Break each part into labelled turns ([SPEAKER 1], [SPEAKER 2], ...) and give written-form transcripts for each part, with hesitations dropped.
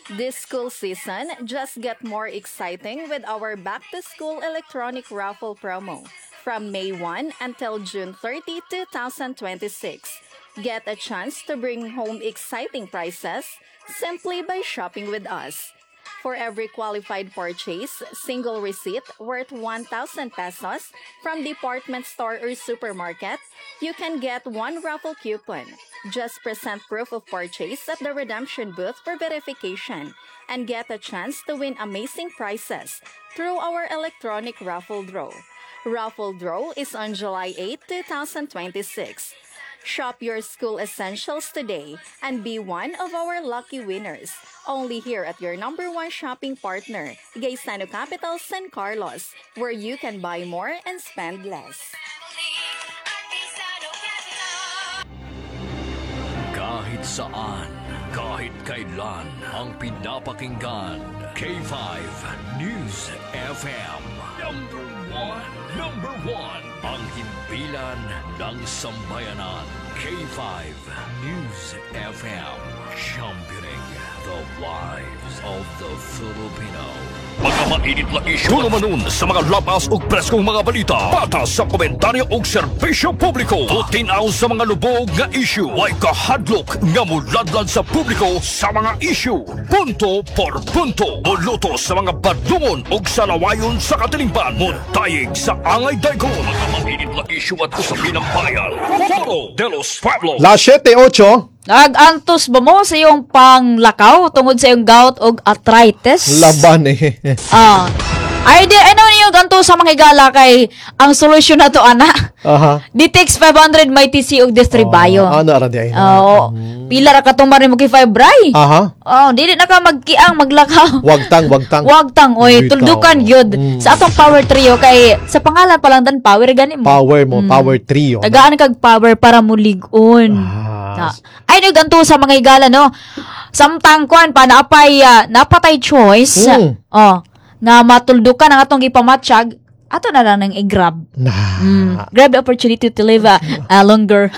[SPEAKER 1] This school season just get more exciting with our back to school electronic raffle promo from May 1 until June 30, 2026. Get a chance to bring home exciting prizes simply by shopping with us. For every qualified purchase, single receipt worth 1,000 pesos from department store or supermarket, you can get one raffle coupon. Just present proof of purchase at the redemption booth for verification and get a chance to win amazing prizes through our electronic raffle draw. Raffle draw is on July 8, 2026. Shop your school essentials today and be one of our lucky winners. Only here at your number one shopping partner, Gaisano Capital San Carlos, where you can buy more and spend less.
[SPEAKER 2] Kahit saan, kahit kailan, ang pinapakinggan. K5 News FM. Number one. Ang himpilan ng sambayanan. K5 News FM. Championing the lives of the Filipino. Mga mainit na isyu naman nun sa mga labas o preskong mga balita. Patas sa komentaryo o serbisyo publiko. Tutinaw sa mga lubog nga isyu. Way kahadlok nga muladlad sa publiko sa mga isyu. Punto por punto. Muluto sa mga badlungon o salawayon sa katilingban. Muntayig sa angay daigong. Mga mainit na isyu at usapin ng bayan. Foro de los Pueblos.
[SPEAKER 3] Las 7:08.
[SPEAKER 4] Nag-antos ba mo sa iyong panglakaw tungod sa iyong gout o arthritis?
[SPEAKER 3] Laban eh.
[SPEAKER 4] Ay, ano niyo ganito sa mga higala kay ang solusyon na to, ana?
[SPEAKER 3] Aha.
[SPEAKER 4] DTX 500 may TC og Destribayo.
[SPEAKER 3] Ano ara di ay?
[SPEAKER 4] Oo. Pila ra katumar ni mo kay Fibray.
[SPEAKER 3] Aha.
[SPEAKER 4] Oh, dili na ka magkiang maglakaw.
[SPEAKER 3] Wagtang.
[SPEAKER 4] Wagtang, oy,
[SPEAKER 3] Bitaw.
[SPEAKER 4] tuldukan gyud sa atong power trio kay sa pangalan pa lang dan power gani mo.
[SPEAKER 3] Power mo, power trio.
[SPEAKER 4] Tagaan kag power para mulig-on. Ay, ganito sa mga higala, no? Samtang kuan pa, napatay choice. Na matuldukan ang atong gipamatsyag, ato na lang ng i-grab. Grab the opportunity to live a longer.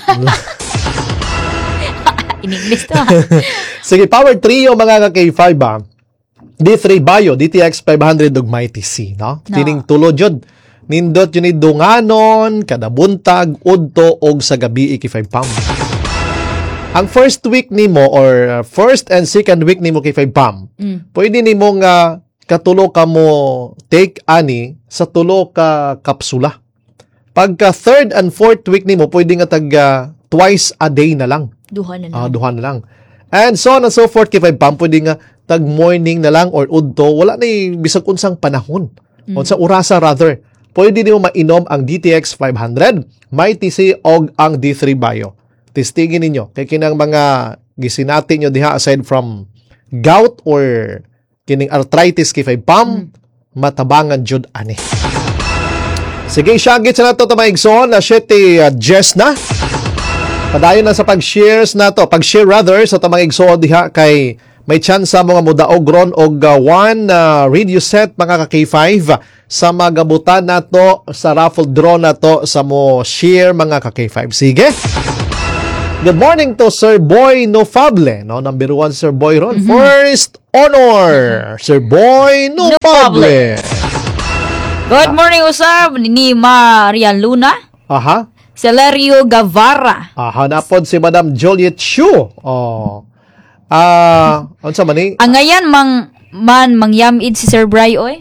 [SPEAKER 4] In English to.
[SPEAKER 3] Sige, power trio mga ka-K5 ba? D3 Bio, DTX 500 ug Mighty C, no? Tining tulo jud. Nindot yun ni dunganon, kada buntag, udto og sa gabi iki 5 pam. Ang first week nimo or first and second week nimo kay 5 pam. Pwede nimo nga katulo ka mo take ani sa tulo ka kapsula. Pagka third and fourth week nimo pwede nga tag twice a day na lang.
[SPEAKER 4] Duha na lang.
[SPEAKER 3] Duha na lang. And so on and so forth kay 5 pam pwede nga tag morning na lang or udto, wala na bisag unsang panahon. Unsa orasa rather. Pwede nimo mainom ang DTX 500, Mighty C og ang D3 Bio. Testingin ninyo kay kinang mga gisinati nyo diha aside from gout or kining arthritis kay 5 pam, matabangan jud ani. Sige, syagit sa nato tamaigson na 7 Jess na. Padayon na sa pag-shares nato, pag-share rather sa tamaigson diha kay may chance sa mga mudaog ron og one radio set mga ka-K5 sa magabutan nato sa raffle draw nato sa mo share mga ka-K5. Sige. Good morning to Sir Boy Nofable, no? Number 1 Sir Boy ron. First honor, Sir Boy Nofable.
[SPEAKER 4] Good morning, usab ni Maria Luna.
[SPEAKER 3] Aha.
[SPEAKER 4] Celerio Guevara.
[SPEAKER 3] Aha, napod si Madam Juliet Chu. Oh. Unsa man ni?
[SPEAKER 4] Ang ngayon mangyamid si Sir Bry oy.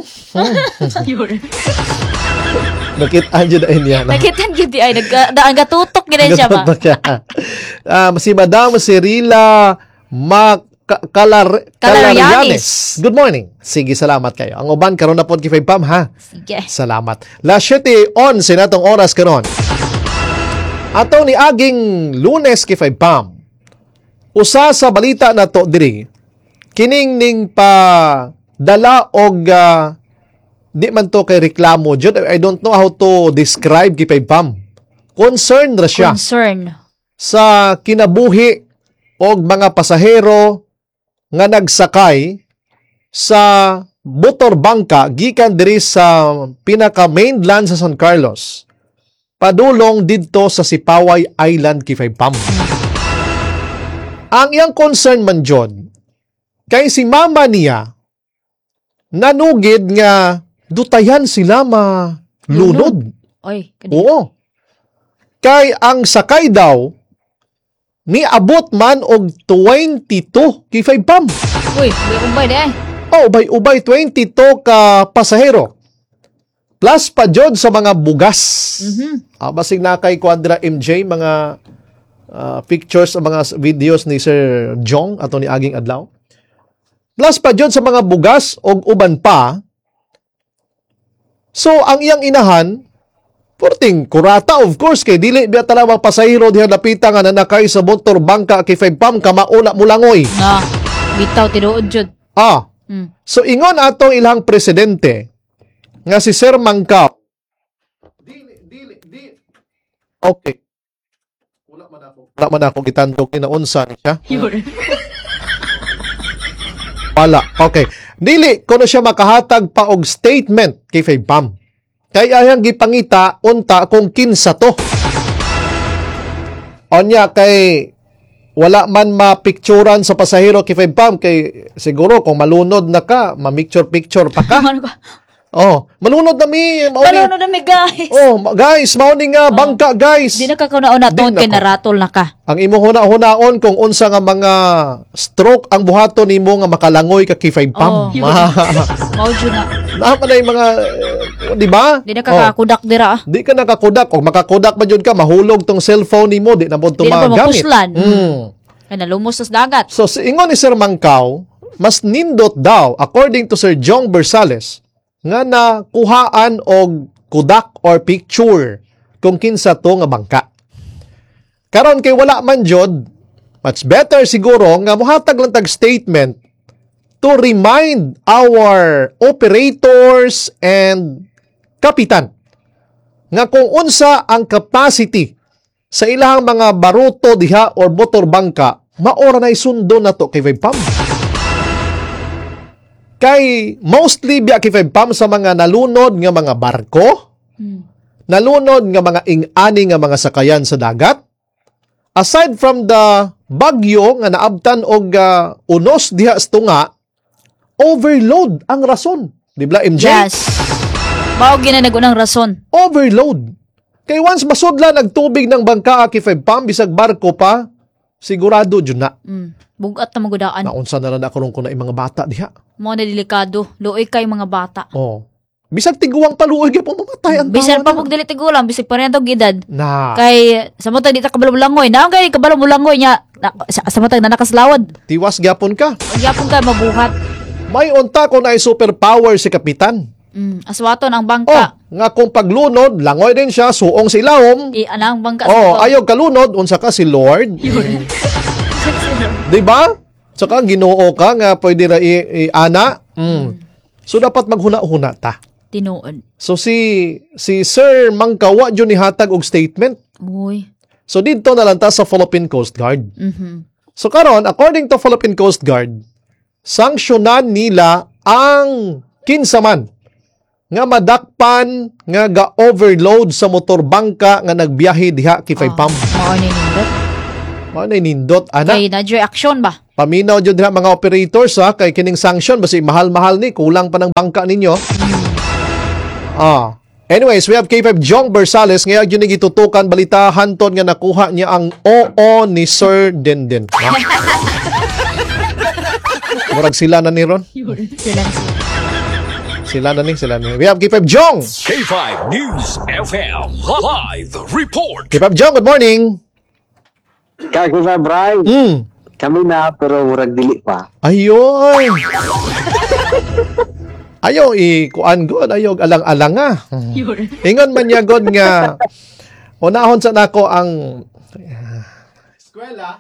[SPEAKER 3] Nakitaan dyan na niya.
[SPEAKER 4] Nakitaan gid ay nagatutok gid siya ba.
[SPEAKER 3] Si Madam Cirila Calarianes. Good morning. Sige, salamat kayo. Ang uban karon na pod kay 5 pam ha.
[SPEAKER 4] Sige.
[SPEAKER 3] Salamat. Las 7:11 natong oras karon. Ato ni aging Lunes kay 5 pam. Usa sa balita nato diri. Kining ning pa dala og di man to kay reklamo jud. I don't know how to describe kay 5 pam. Concern ra siya.
[SPEAKER 4] Concern
[SPEAKER 3] Sa kinabuhi og mga pasahero nga nagsakay sa motor bangka gikan diri sa pinaka mainland sa San Carlos padulong didto sa Sipaway Island kay 5 pam. Ang iyang concern man jud Kay si mama niya, nanugid nga dutayan sila malunod.
[SPEAKER 4] Oy,
[SPEAKER 3] Oo. Kay ang sakay daw, niabot man og 22 kay 5 pam.
[SPEAKER 4] Uy, ubay de.
[SPEAKER 3] Oh, ubay 22 ka pasahero. Plus pa jud sa mga bugas. Basig na kay Quadra MJ, mga pictures, mga videos ni Sir Jong ato ni Aging Adlaw. Plus pa jud sa mga bugas og uban pa. So, ang iyang inahan, porting kurata of course, kay dili biya talaga pasahero diha napita nga nanakay sa motor bangka kay 5 pam kamauna mulangoy.
[SPEAKER 4] Bitaw tinuod jud.
[SPEAKER 3] So, ingon atong ilang presidente nga si Sir Mangkaw. Okay. Wala man ako gitandog ni naunsa ni siya. Wala. Okay. Dili ko na siya makahatag pa og statement kay Faypam. Kaya ayang gipangita unta kung kinsa to. Onya kay wala man mapicturan sa pasahero kay Faypam kay siguro kung malunod na ka, ma-picture pa ka. Oh, malunod na mi.
[SPEAKER 4] Malunod na mi, guys.
[SPEAKER 3] Oh, guys, mauning nga bangka, guys.
[SPEAKER 4] Di na ka kauna-una tungod kay naratol na ka.
[SPEAKER 3] Ang imo huna-hunaon kung unsa nga mga stroke ang buhaton nimo nga makalangoy ka kay 5 pam.
[SPEAKER 4] Maujo na.
[SPEAKER 3] Naman na yung mga, di ba?
[SPEAKER 4] Di na ka kakakudak dira.
[SPEAKER 3] Di ka nakakudak. O makakudak man yun ka, mahulog tong cellphone nimo, di na mo ito magamit.
[SPEAKER 4] Di na pa mapuslan. Kaya nalumos sa dagat.
[SPEAKER 3] So, ingon ni Sir Mangkaw, mas nindot daw, according to Sir Jong Bersales, nga nakuhaan og kudak or picture kung kinsa to nga bangka. Karon kay wala man jud, much better siguro nga mohatag lang tag statement to remind our operators and kapitan nga kung unsa ang capacity sa ilang mga baruto diha or motor bangka, maora na isundo na to kay Faypam. Kay mostly biya kay Faypam sa mga nalunod nga mga barko, nalunod nga mga ing-ani nga mga sakayan sa dagat. Aside from the bagyo nga naabtan og unos diha sa tunga, overload ang rason. Di ba, MJ?
[SPEAKER 4] Yes. Mao ginanagunang rason.
[SPEAKER 3] Overload. Kay once masudla nagtubig ng bangka kay Faypam bisag barko pa, sigurado jud na.
[SPEAKER 4] Bugat na magudaan.
[SPEAKER 3] Naunsa na lang ako na mga bata diha.
[SPEAKER 4] Mo na delikado. Luoy kay mga bata.
[SPEAKER 3] Oh. Bisag tiguang paluoy gyud mamatay ang tao.
[SPEAKER 4] Bisan pa pug dili tigulang bisag parehong edad.
[SPEAKER 3] Na.
[SPEAKER 4] Kay sa matag di ta kabalo-bulangoy. Naon kay kabalo-bulangoy nya sa matag na nakaslawad.
[SPEAKER 3] Tiwas gyapon ka.
[SPEAKER 4] Gyapon ka mabuhat.
[SPEAKER 3] May unta ko na superpower si kapitan.
[SPEAKER 4] Aswaton ang
[SPEAKER 3] Oh,
[SPEAKER 4] bangka.
[SPEAKER 3] nga kung paglunod, langoy din siya, suong sa ilawom.
[SPEAKER 4] Anang bangka.
[SPEAKER 3] Oh, ayog kalunod, unsa ka si Lord. Di ba? Saka Ginoo ka nga pwede ra i-ana. So dapat maghuna-huna ta.
[SPEAKER 4] Tinuod.
[SPEAKER 3] So si Sir Mangkawa jud ni hatag og statement.
[SPEAKER 4] Uy.
[SPEAKER 3] So dito na lang ta sa Philippine Coast Guard. So karon, according to Philippine Coast Guard, sanksyonan nila ang kinsaman nga madakpan nga ga-overload sa motor bangka nga nagbiyahe diha kay Faypam.
[SPEAKER 4] Mao ni nindot.
[SPEAKER 3] Mao na nindot ana.
[SPEAKER 4] Kay na action ba?
[SPEAKER 3] Paminaw jud diha mga operators kay kining sanction basi mahal-mahal ni kulang pa ng bangka ninyo. Anyways, we have K5 Jong Bersales ngayon yun gitutukan balita hanton nga nakuha niya ang oo ni Sir Denden. Murag sila na ni Ron. Sila na ni. We have K5 Jong.
[SPEAKER 2] K5 News FM live report.
[SPEAKER 3] K5 Jong, good morning.
[SPEAKER 5] Kaya Bray, kami na pero murag dili pa.
[SPEAKER 3] Ayoy. Ayaw ikuan god, ayaw alang-alang nga. Ingon man niya god nga unahon sa nako ang eskwela.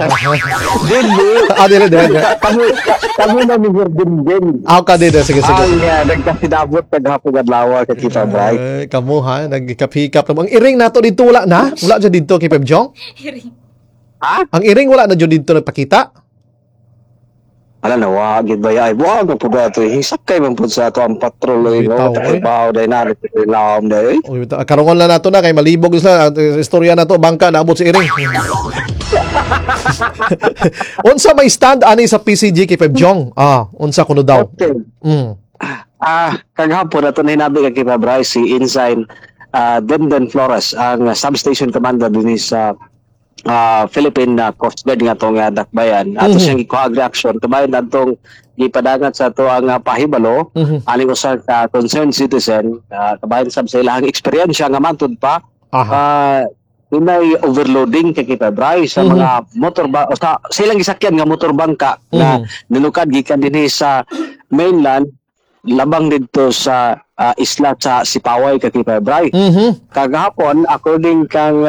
[SPEAKER 3] Dili.
[SPEAKER 5] Kami na ni Virgin.
[SPEAKER 3] Ka dito, sige.
[SPEAKER 5] Nagkasidabot paghapon adlaw sa kita Bray.
[SPEAKER 3] Kamu ha, nagkapikap na. Ang iring nato dito wala na? Wala dyan dito kay Pep Jong?
[SPEAKER 5] Ha?
[SPEAKER 3] Ang iring wala na dyan dito nagpakita?
[SPEAKER 5] Wala Ala na, wag ba ay wag ang puda to. Hisakay man pud sa ato ang patrol oy.
[SPEAKER 3] Bitaw,
[SPEAKER 5] O trabaho dai na lawom dai.
[SPEAKER 3] Uy, karongon lang nato na kay malibog sila istorya nato bangka naabot si Iring. Unsa may stand ani sa PCG kay Pep Jong? Unsa kuno daw?
[SPEAKER 5] Okay. Kagahapon nato na hinabi kay Bryce si Ensign Denden Flores ang substation commander dinhi sa Philippine Coast Guard nga tong dakbayan. Ato siyang gikuha reaction kabayan natong gipadagat sa ato ang pahibalo ani usa ka concerned citizen kabayan sab sa ilang experience nga matud pa inay overloading kay Bryce sa mga motorbike o sa silang gisakyan nga motorbangka na nilukad gikan dinhi sa mainland labang dito sa isla sa Sipaway kay Bryce. Kagahapon according kang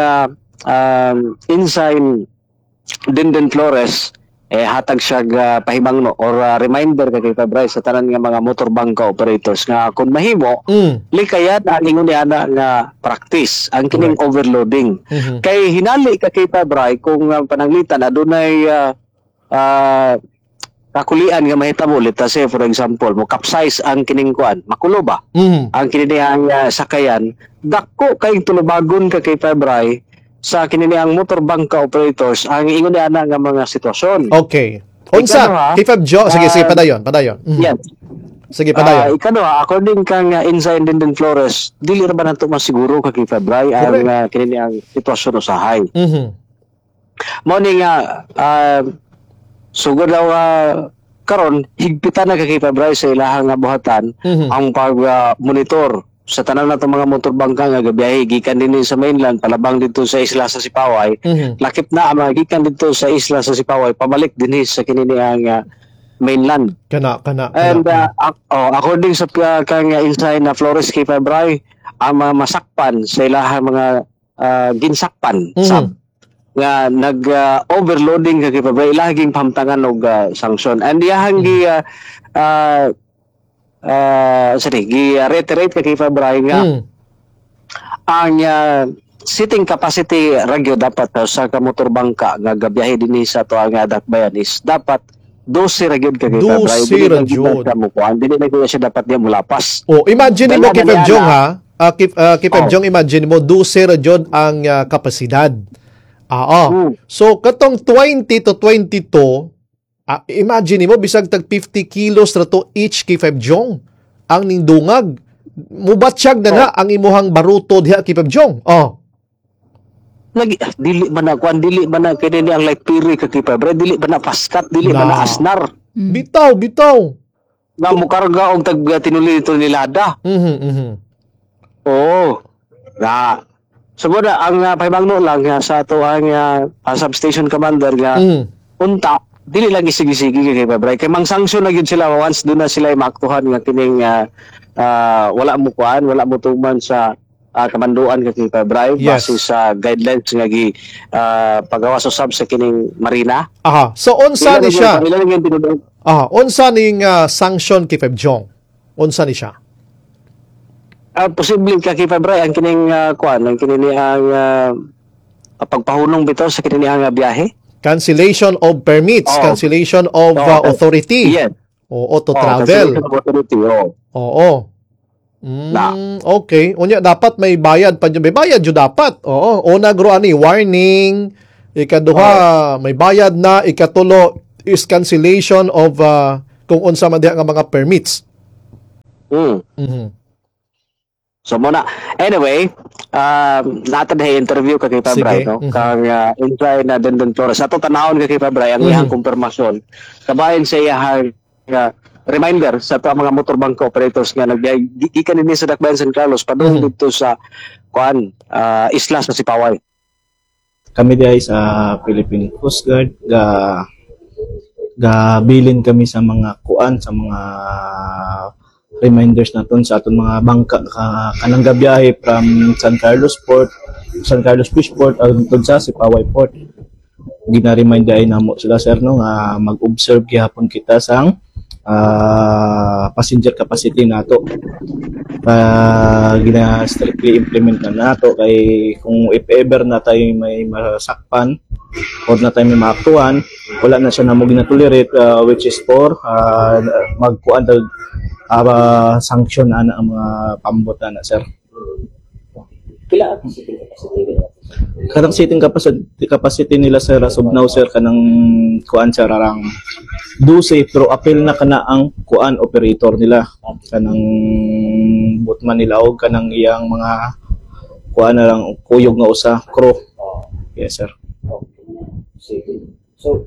[SPEAKER 5] Ensign Denden Flores hatag siya pahibangno or reminder kay Bryce sa tanan nga mga motorbangka operators nga kung mahimo likayan ang ingon ni ana nga practice ang kining overloading kay hinali kay Bryce kung pananglitan adunay kakulian nga mahitabo let's say for example mo capsize ang kining kuan makulo ba ang kinihang sakayan dako kay tulubagon kay Bryce sa kininiang motorbangka operators ang ingon ni ana nga mga sitwasyon.
[SPEAKER 3] Okay. Unsa kay Pep Jong sige padayon.
[SPEAKER 5] Yes.
[SPEAKER 3] Sige padayon.
[SPEAKER 5] Ikaduha according kang Ensign Denden Flores dili ra ba nato masiguro kay Febray ang kininiang sitwasyon usahay. Mo ni nga sugod daw karon higpitan na kay Febray sa ilahang buhatan ang pag monitor sa tanan nato mga motorbangka nga gabiyahe gikan dinhi sa mainland palabang dito sa isla sa Sipaway lakip na gikan dito sa isla sa Sipaway pabalik dinhi sa kininiang mainland
[SPEAKER 3] kana
[SPEAKER 5] and according sa kang Ensign na Flores kay Febray ang masakpan sa ilahang mga ginsakpan nga nag-overloading kay Febray ilahing pamtangan og sanksyon and iyahang reiterate kay Febray nga ang sitting capacity ragyo dapat sa motorbangka nga gabiyahe dinhi sa to nga dakbayan is dapat 12 ragyod kay Febray dili na ko siya dapat niya mulapas.
[SPEAKER 3] Imagine mo kay Pep Jong kay Pep Jong imagine mo 12 ragyod ang kapasidad. So katong 20 to 22 imagine mo bisag tag 50 kilos na to each kay Pep Jong ang nindungag mubatsyag na ang imuhang baruto diha kay Pep Jong
[SPEAKER 5] lagi dili man na kay ni ang light piri kay Febray dili man na paskat dili man na asnar
[SPEAKER 3] bitaw
[SPEAKER 5] nga mukarga og tag tinuli dito nilada sugod ang pahibangno lang sa ato ang substation commander nga unta dili lang isigi-sigi kay Febray kay mang sanction na gyud sila once doon na sila maaktuhan nga kining wala mo tuman sa kamanduan kay Febray base sa guidelines nga pagawas usab sa kining marina.
[SPEAKER 3] So unsa ni siya? Unsa ning sanction kay Pep Jong? Unsa ni siya?
[SPEAKER 5] Posible kay Febray ang kining ang kining pagpahunong bitaw sa kining biyahe.
[SPEAKER 3] Cancellation of permits, cancellation of authority.
[SPEAKER 5] Yes.
[SPEAKER 3] To travel. Okay. Unya dapat may bayad pa jud. May bayad jud dapat. Una gro ani warning. Ikaduha may bayad na. Ikatulo is cancellation of kung unsa man diha nga mga permits.
[SPEAKER 5] So muna, anyway, natin na interview kay Febray, no? Kang Ensign na Denden Flores. Ato tanawon kay Febray ang iyang kumpirmasyon. Kabayan sa iyang reminder sa mga motorbangka operators nga naggikan dinhi sa dakbayan San Carlos padung dito sa isla sa Sipaway.
[SPEAKER 6] Kami diay sa Philippine Coast Guard bilin kami sa mga sa mga reminders naton sa aton mga bangka kanang gabiyahe from San Carlos Fish Port ug sa Sipaway Port. Gina-remind ay namo sila sir no nga mag-observe gihapon kita sang passenger capacity nato. Strictly implement na nato kay kung if ever na tayo may masakpan or na tayo may maaktuhan, wala na siya na mo ginatolerate, which is for magkuan sanction na ang mga pambot na sir.
[SPEAKER 7] Kila ang sitting capacity nila?
[SPEAKER 6] Kanang sitting capacity nila sir as of now sir kanang kuan sir arang 12 pero apil na kana ang kuan operator nila kanang butman nila og kanang iyang mga kuan na lang kuyog nga usa crew. Yes sir.
[SPEAKER 7] Okay. Sige. So,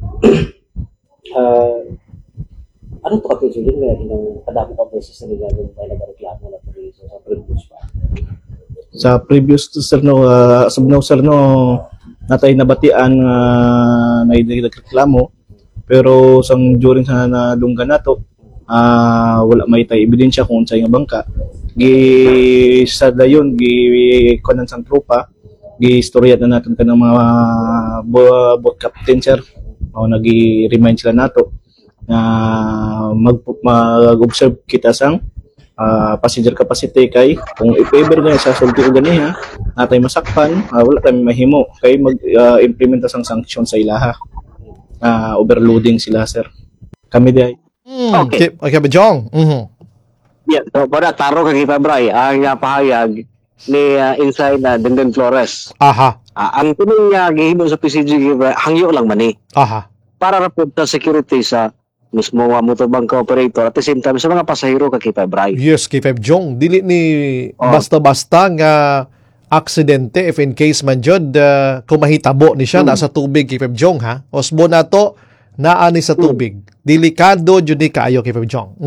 [SPEAKER 7] ano to kapitulin nga ng kadami ng beses na nila nung may nagreklamo na police sa previous pa?
[SPEAKER 6] Sa previous sir no as of now sir no natay nabatian na nagreklamo pero sang during sa nalungga nato wala may tay ebidensya kung unsay nga bangka gi sa dayon gi kunan sang tropa gi istorya na naton kanang mga boat captain sir o nagi-remind sila nato na mag-observe kita sang passenger capacity kay kung if ever nga sa sulti o ganiha natay masakpan wala tayong mahimo kay mag-implement sang sanction sa ilaha overloading sila sir kami di
[SPEAKER 5] Okay.
[SPEAKER 3] Okay, Bajong.
[SPEAKER 5] Yeah, so para taro kay Febray ang pahayag ni Inside na Denden Flores.
[SPEAKER 3] Aha.
[SPEAKER 5] Ang tuning gihimo sa PCG hangyo lang man ni
[SPEAKER 3] Aha.
[SPEAKER 5] para ra pud ta security sa mismo motorbangka operator at the same time sa mga pasahero kay Febray.
[SPEAKER 3] Yes, kay Feb Jong. Dili ni basta-basta nga aksidente if in case man jud kung mahitabo ni siya nasa tubig kay Feb Jong ha. Osbo na to naani sa tubig. Delikado jud ni kaayo kay Feb Jong.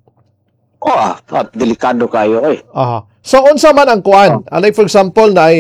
[SPEAKER 5] Delikado kayo
[SPEAKER 3] Aha. So unsa man ang kuan? Like for example na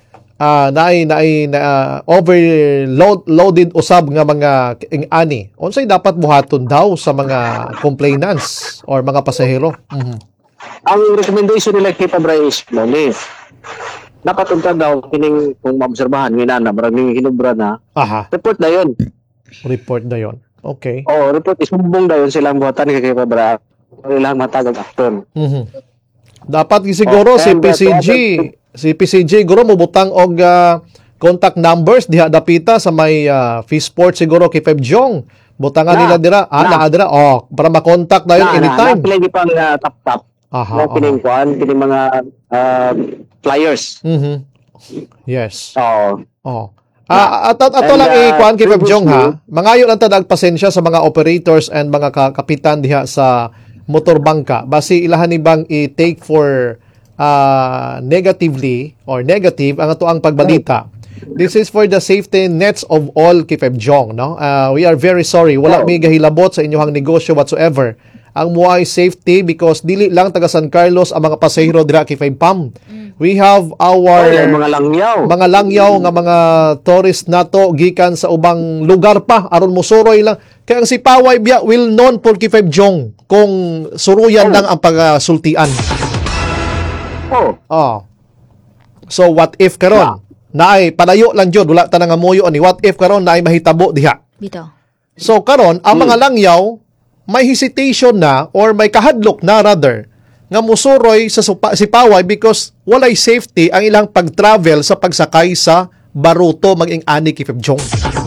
[SPEAKER 3] overloaded usab nga mga ani. Unsay dapat buhaton daw sa mga complainants or mga pasahero?
[SPEAKER 5] Ang recommendation nila kay Febray is dapat unta daw kining kung maobserbahan nga na maraming hinubra na
[SPEAKER 3] Aha.
[SPEAKER 5] report na yon.
[SPEAKER 3] Report na yon. Okay.
[SPEAKER 5] Report isumbong dayon silang buhatan kay Febray. Ilang matagag akton.
[SPEAKER 3] Dapat siguro si PCG siguro mobutang og contact numbers diha dapita sa may Fishport siguro kay Feb Jong. Butangan nila dira naa dira para ma-contact dayon anytime.
[SPEAKER 5] Na play pang tap-tap. Na kining kuan kining mga flyers.
[SPEAKER 3] Yes.
[SPEAKER 5] Ato
[SPEAKER 3] lang ikuan kay Feb Jong ha. Mangayo lang tadag pasensya sa mga operators and mga kapitan diha sa motorbangka. Basi ilahan ni bang i-take for negative ang ato ang pagbalita. This is for the safety nets of all kay Feb Jong, no? We are very sorry. Wala may gahilabot sa inyong negosyo whatsoever. Ang muay safety because dili lang taga San Carlos ang mga pasahero dira kay Feb Pam. We have our mga langyaw nga mga tourist nato gikan sa ubang lugar pa aron mosuroy lang. Kaya ang si Paway biya will known for kay Feb Jong kung suruyan lang ang pagasultian. So what if karon naay palayo lang jud wala ta nga moyo ani what if karon naay mahitabo diha.
[SPEAKER 4] Bito.
[SPEAKER 3] So karon ang mga langyaw may hesitation na or may kahadlok na rather nga musuroy sa si Paway because walay safety ang ilang pag-travel sa pagsakay sa baruto maging ani kay Feb Jong.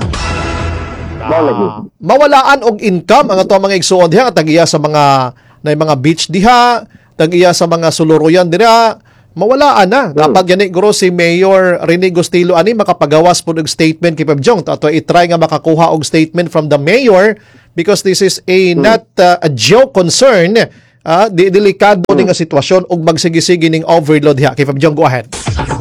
[SPEAKER 3] Mawalaan og income ang ato mga igsuon diha tagiya sa mga beach diha, tagiya sa mga suluroyan diha, mawalaan na. Dapat gani guro si Mayor Rene Gustilo ani makapagawas pud og statement kay Feb Jong. Ato i-try nga makakuha og statement from the mayor because this is not a joke concern. Delikado ning nga sitwasyon ug magsigi-sigi ning overload diha kay Feb Jong. Go ahead.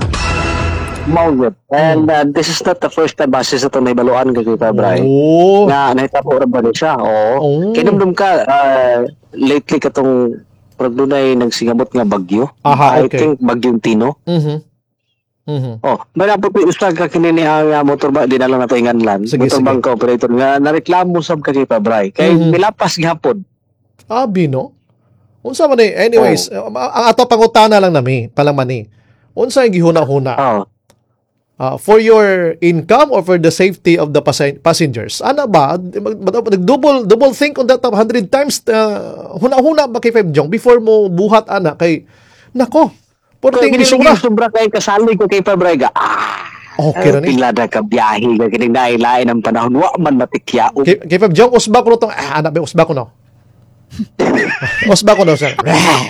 [SPEAKER 5] And this is not the first time basis ito na ibaluan kay Febray. Na nahitabo ra ba siya? Kinumdum ka lately katong pagdunay nagsingabot nga bagyo. I think bagyong Tino. Marapot po ustag ka kinini ang motor ba di na lang nato inganlan. Motorbangka operator nga nareklamo sab kay Febray. Kay milapas gihapon.
[SPEAKER 3] Bino. Unsa man anyways, ang ato pangutana lang nami palang mani. Unsa ang gihuna-huna? for your income or for the safety of the passengers. Ana ba? Double think on that 100 times. Huna-huna ba kay 5 Jong before mo buhat ana kay nako. Porting isura.
[SPEAKER 5] Sobra kay kasali ko kay Pabrega.
[SPEAKER 3] Okay ra ni.
[SPEAKER 5] Pilada ka biyahe ka kining lain ang panahon wa man matikya.
[SPEAKER 3] Kay 5 Jong usba ko tong ana ba usba ko no. Usba ko no sir.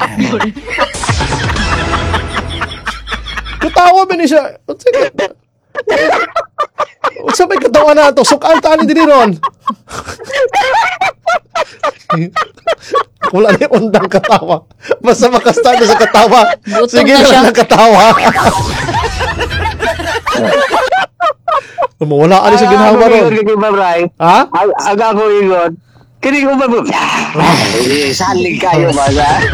[SPEAKER 3] Katawa ba ni siya? Sa may katawa na ito, sukaan tani din ron. Wala na yung undang katawa. Basta makasta na sa katawa. Sige na lang ang katawa. Wala ka sa ginawa ron. Ha?
[SPEAKER 5] Aga ko ingon. Kini ko ba? Salig kayo ba?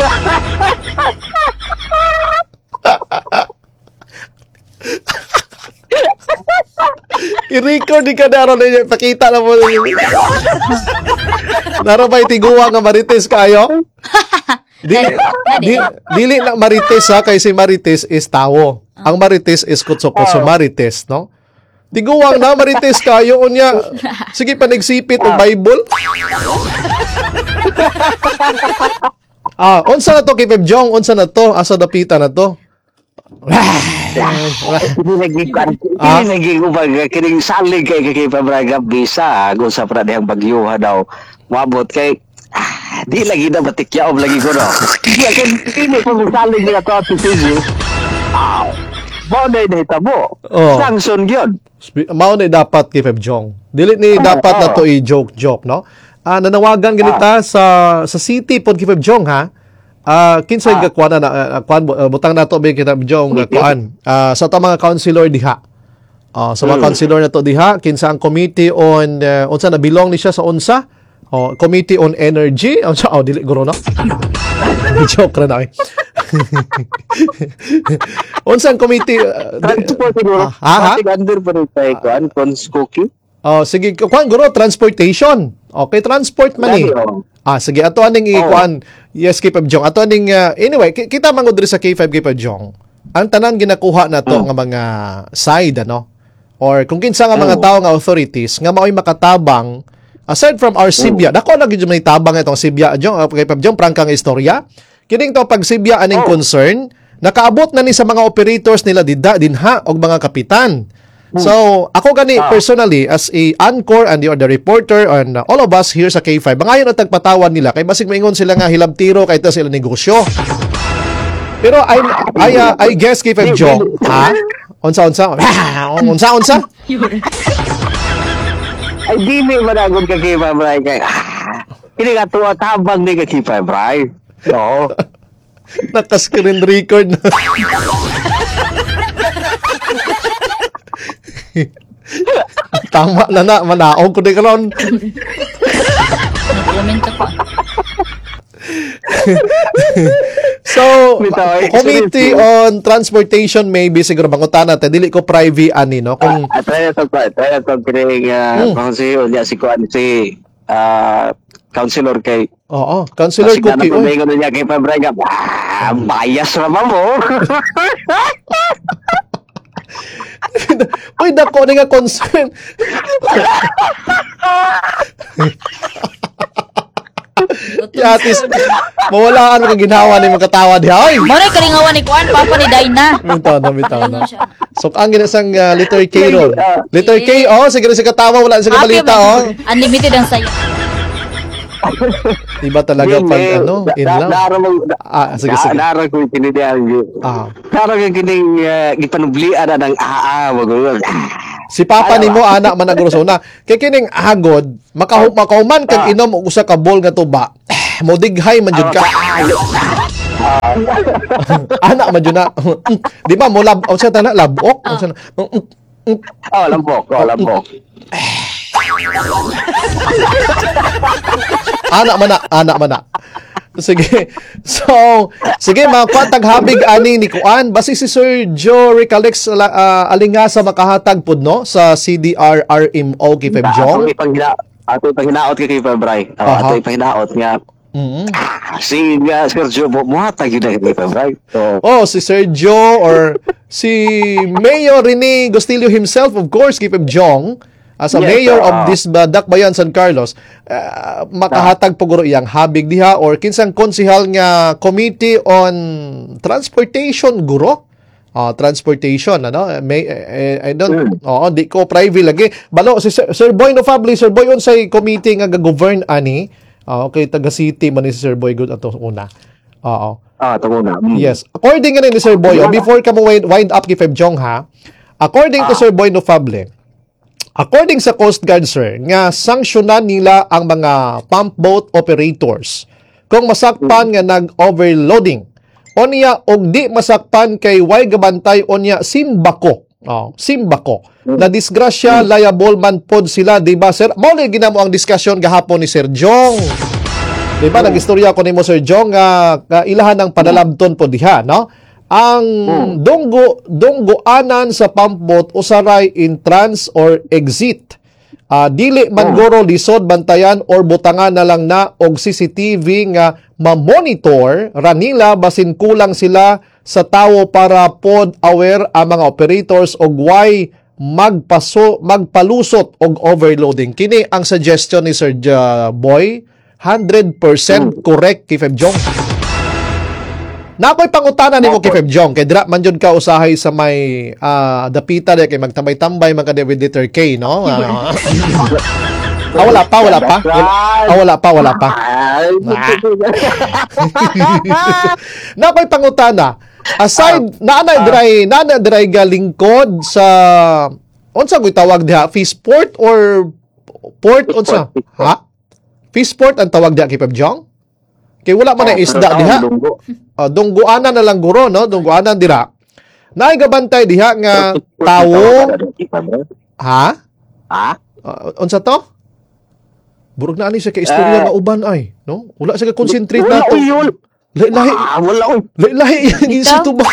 [SPEAKER 3] I-record di ka na ron. Pakita na mo. Naro ba itiguwa nga Marites kayo? Dili na Marites ha, kay si Marites is tao. Ang Marites is kutso-kutso Marites, no? Tiguwang na Marites kayo unya. Sige panigsipit og Bible. Unsa na to kay Pep Jong? Unsa na to? Asa dapita na to?
[SPEAKER 5] Lagi ko pag kining salig kay Pabraga bisa kung sa pra dihang bagyuha daw mabot kay di lagi na batikyaob lagi ko no. Kini ko salig nga to si Fiji. Mo na hitabo. Sanction gyud.
[SPEAKER 3] Mao na dapat kay Pep Jong. Dili ni dapat na to i-joke no. Nanawagan ganita sa city pod kay Pep Jong ha. Kinsay gakuan na butang nato ba kita Jong kuan sa ta mga councilor diha. Sa mga councilor nato diha kinsa ang committee on unsa na belong ni siya sa unsa? Committee on Energy. Unsa dili guro no. Joke ra na. Unsa ang committee?
[SPEAKER 5] Transport siguro. Under pa rin tayo kuan Konskoki.
[SPEAKER 3] Sige kuan guro transportation. Okay, transport man eh. Sige, ato aning ikuan. Yes, K5 Jong. Ato aning anyway, kita mangod diri sa K5 Jong. Ang tanan ginakuha na to nga mga side ano or kung kinsa nga mga tao nga authorities nga mao'y makatabang aside from our Sibya. Dako na gyud may tabang itong Sibya Jong, K5 Jong prangkang istorya. Kining to pag Sibya aning concern, nakaabot na ni sa mga operators nila dinha og mga kapitan. So, ako gani personally as a anchor and you're the reporter and all of us here sa K5, bangayon at tagpatawan nila kay basig maingon sila nga hilabtiro kay ito sila negosyo. Pero I guess K5 Jong, ha? Unsa?
[SPEAKER 5] Ay di mi managon ka kay Bray kay. Ini ka tuwa tabang ni ka kay Bray. No.
[SPEAKER 3] Naka-screen record na. Tama na manaog ko di karon.
[SPEAKER 4] Nag-comment ako.
[SPEAKER 3] So, Committee on Transportation maybe siguro bangutan natin dili ko private ani no kung
[SPEAKER 5] try na to kining councilor niya si councilor kay
[SPEAKER 3] councilor Cookie
[SPEAKER 5] oy niya kay Pabrega bias ra mo.
[SPEAKER 3] Uy, dako ni nga concern. Yatis, mawalaan mo kang ginawa ni mga katawa diha. Oy!
[SPEAKER 4] Muna kalingawan ni Kuan, papa ni Dayna.
[SPEAKER 3] Bitaw na. So, ang ginasang letter K ron. Letter K, sige na si katawa, wala sa balita,
[SPEAKER 4] Unlimited ang saya.
[SPEAKER 3] Iba talaga pag in love. Sige.
[SPEAKER 5] Naro ko tinidihan yun. Naro ko kining gipanublian na ng wag.
[SPEAKER 3] Si papa nimo anak man nagrusona. Kay kining hagod, makahuman kag inom og usa ka bowl nga tuba. Modighay man jud ka. Anak man jud na. Di ba mo lab unsa ta na labok? Unsa na?
[SPEAKER 5] Lambok.
[SPEAKER 3] Anak mana. Sige. So, sige makuatag habig ani ni Kuan basi si Sir Joe Ricalex alingasa makahatag pud no sa CDR RMO kay Pep Jong.
[SPEAKER 5] Ato panginaot kay Febray. Ato panginaot nga. Si Sergio mo hatag yun kay Febray.
[SPEAKER 3] Si Sergio or si Mayor Rene Gostillo himself, of course, Kifeb Jong, as a
[SPEAKER 5] Yes,
[SPEAKER 3] mayor of this Dakbayan, San Carlos, makahatag po guro iyang habig diha or kinsang konsihal nga Committee on Transportation guro. Transportation, ano? I don't, di ko private lagi. Balo, si Sir Boy no Fabli, Sir Boy, unsay committee nga govern ani? Okay, taga city man ni Sir Boy, good ato una. Oo.
[SPEAKER 5] Ito muna.
[SPEAKER 3] Yes. According nga ni Sir Boy, before ka mo wind up kay Feb Jong ha, according to Sir Boy no Fable, according sa Coast Guard, sir, nga sanksyonan nila ang mga pump boat operators kung masakpan nga nag-overloading. Onya og di masakpan kay way gabantay onya simbako. Simbako. Na disgrasya liable man pod sila, di ba sir? Mao na ginamo ang diskusyon gahapon ni Sir Jong. Di ba nag-istorya ko nimo Sir Jong nga ilahan ng padalabton po diha, no? Ang dunggoanan sa pump boat usaray entrance or exit. Dili man guro lisod bantayan or butangan na lang na og CCTV nga ma-monitor ranila basin kulang sila sa tawo para pod aware ang mga operators og why magpalusot og overloading. Kini ang suggestion ni Sir Boy, 100% correct kay Feb Jong. Nakoy pangutana nimo kay Feb Jong kay dira man jud ka usahay sa may dapita kay magtambay-tambay man ka with liter K, no? Wala pa. Nakoy pangutana. Aside naana dry galingkod sa unsa goy tawag diha, Fishport or port unsa? Ha? Fishport ang tawag diha kay Feb Jong? Kay wala man na isda diha. Dungguanan na lang guro, no? Dungguanan dira. Naigabantay diha nga tawo. Ha? Unsa to? Burog na ani siya kay istorya nga uban ay, no? Wala siya ka-concentrate nato. Lahi.
[SPEAKER 5] Wala oy.
[SPEAKER 3] Lahi yung isito ba?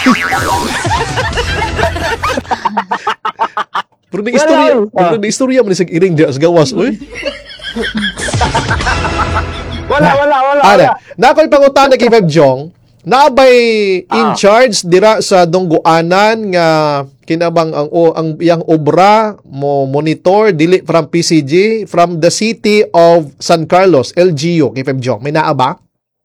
[SPEAKER 3] Burog na istorya man siya iring diha sa gawas, oy. Wala. Nakoy pangutana kay Feb Jong, naabay in charge dira sa dungguanan nga kinabang ang iyang obra mo monitor dili from PCG from the city of San Carlos, LGU kay Feb Jong. May naa ba?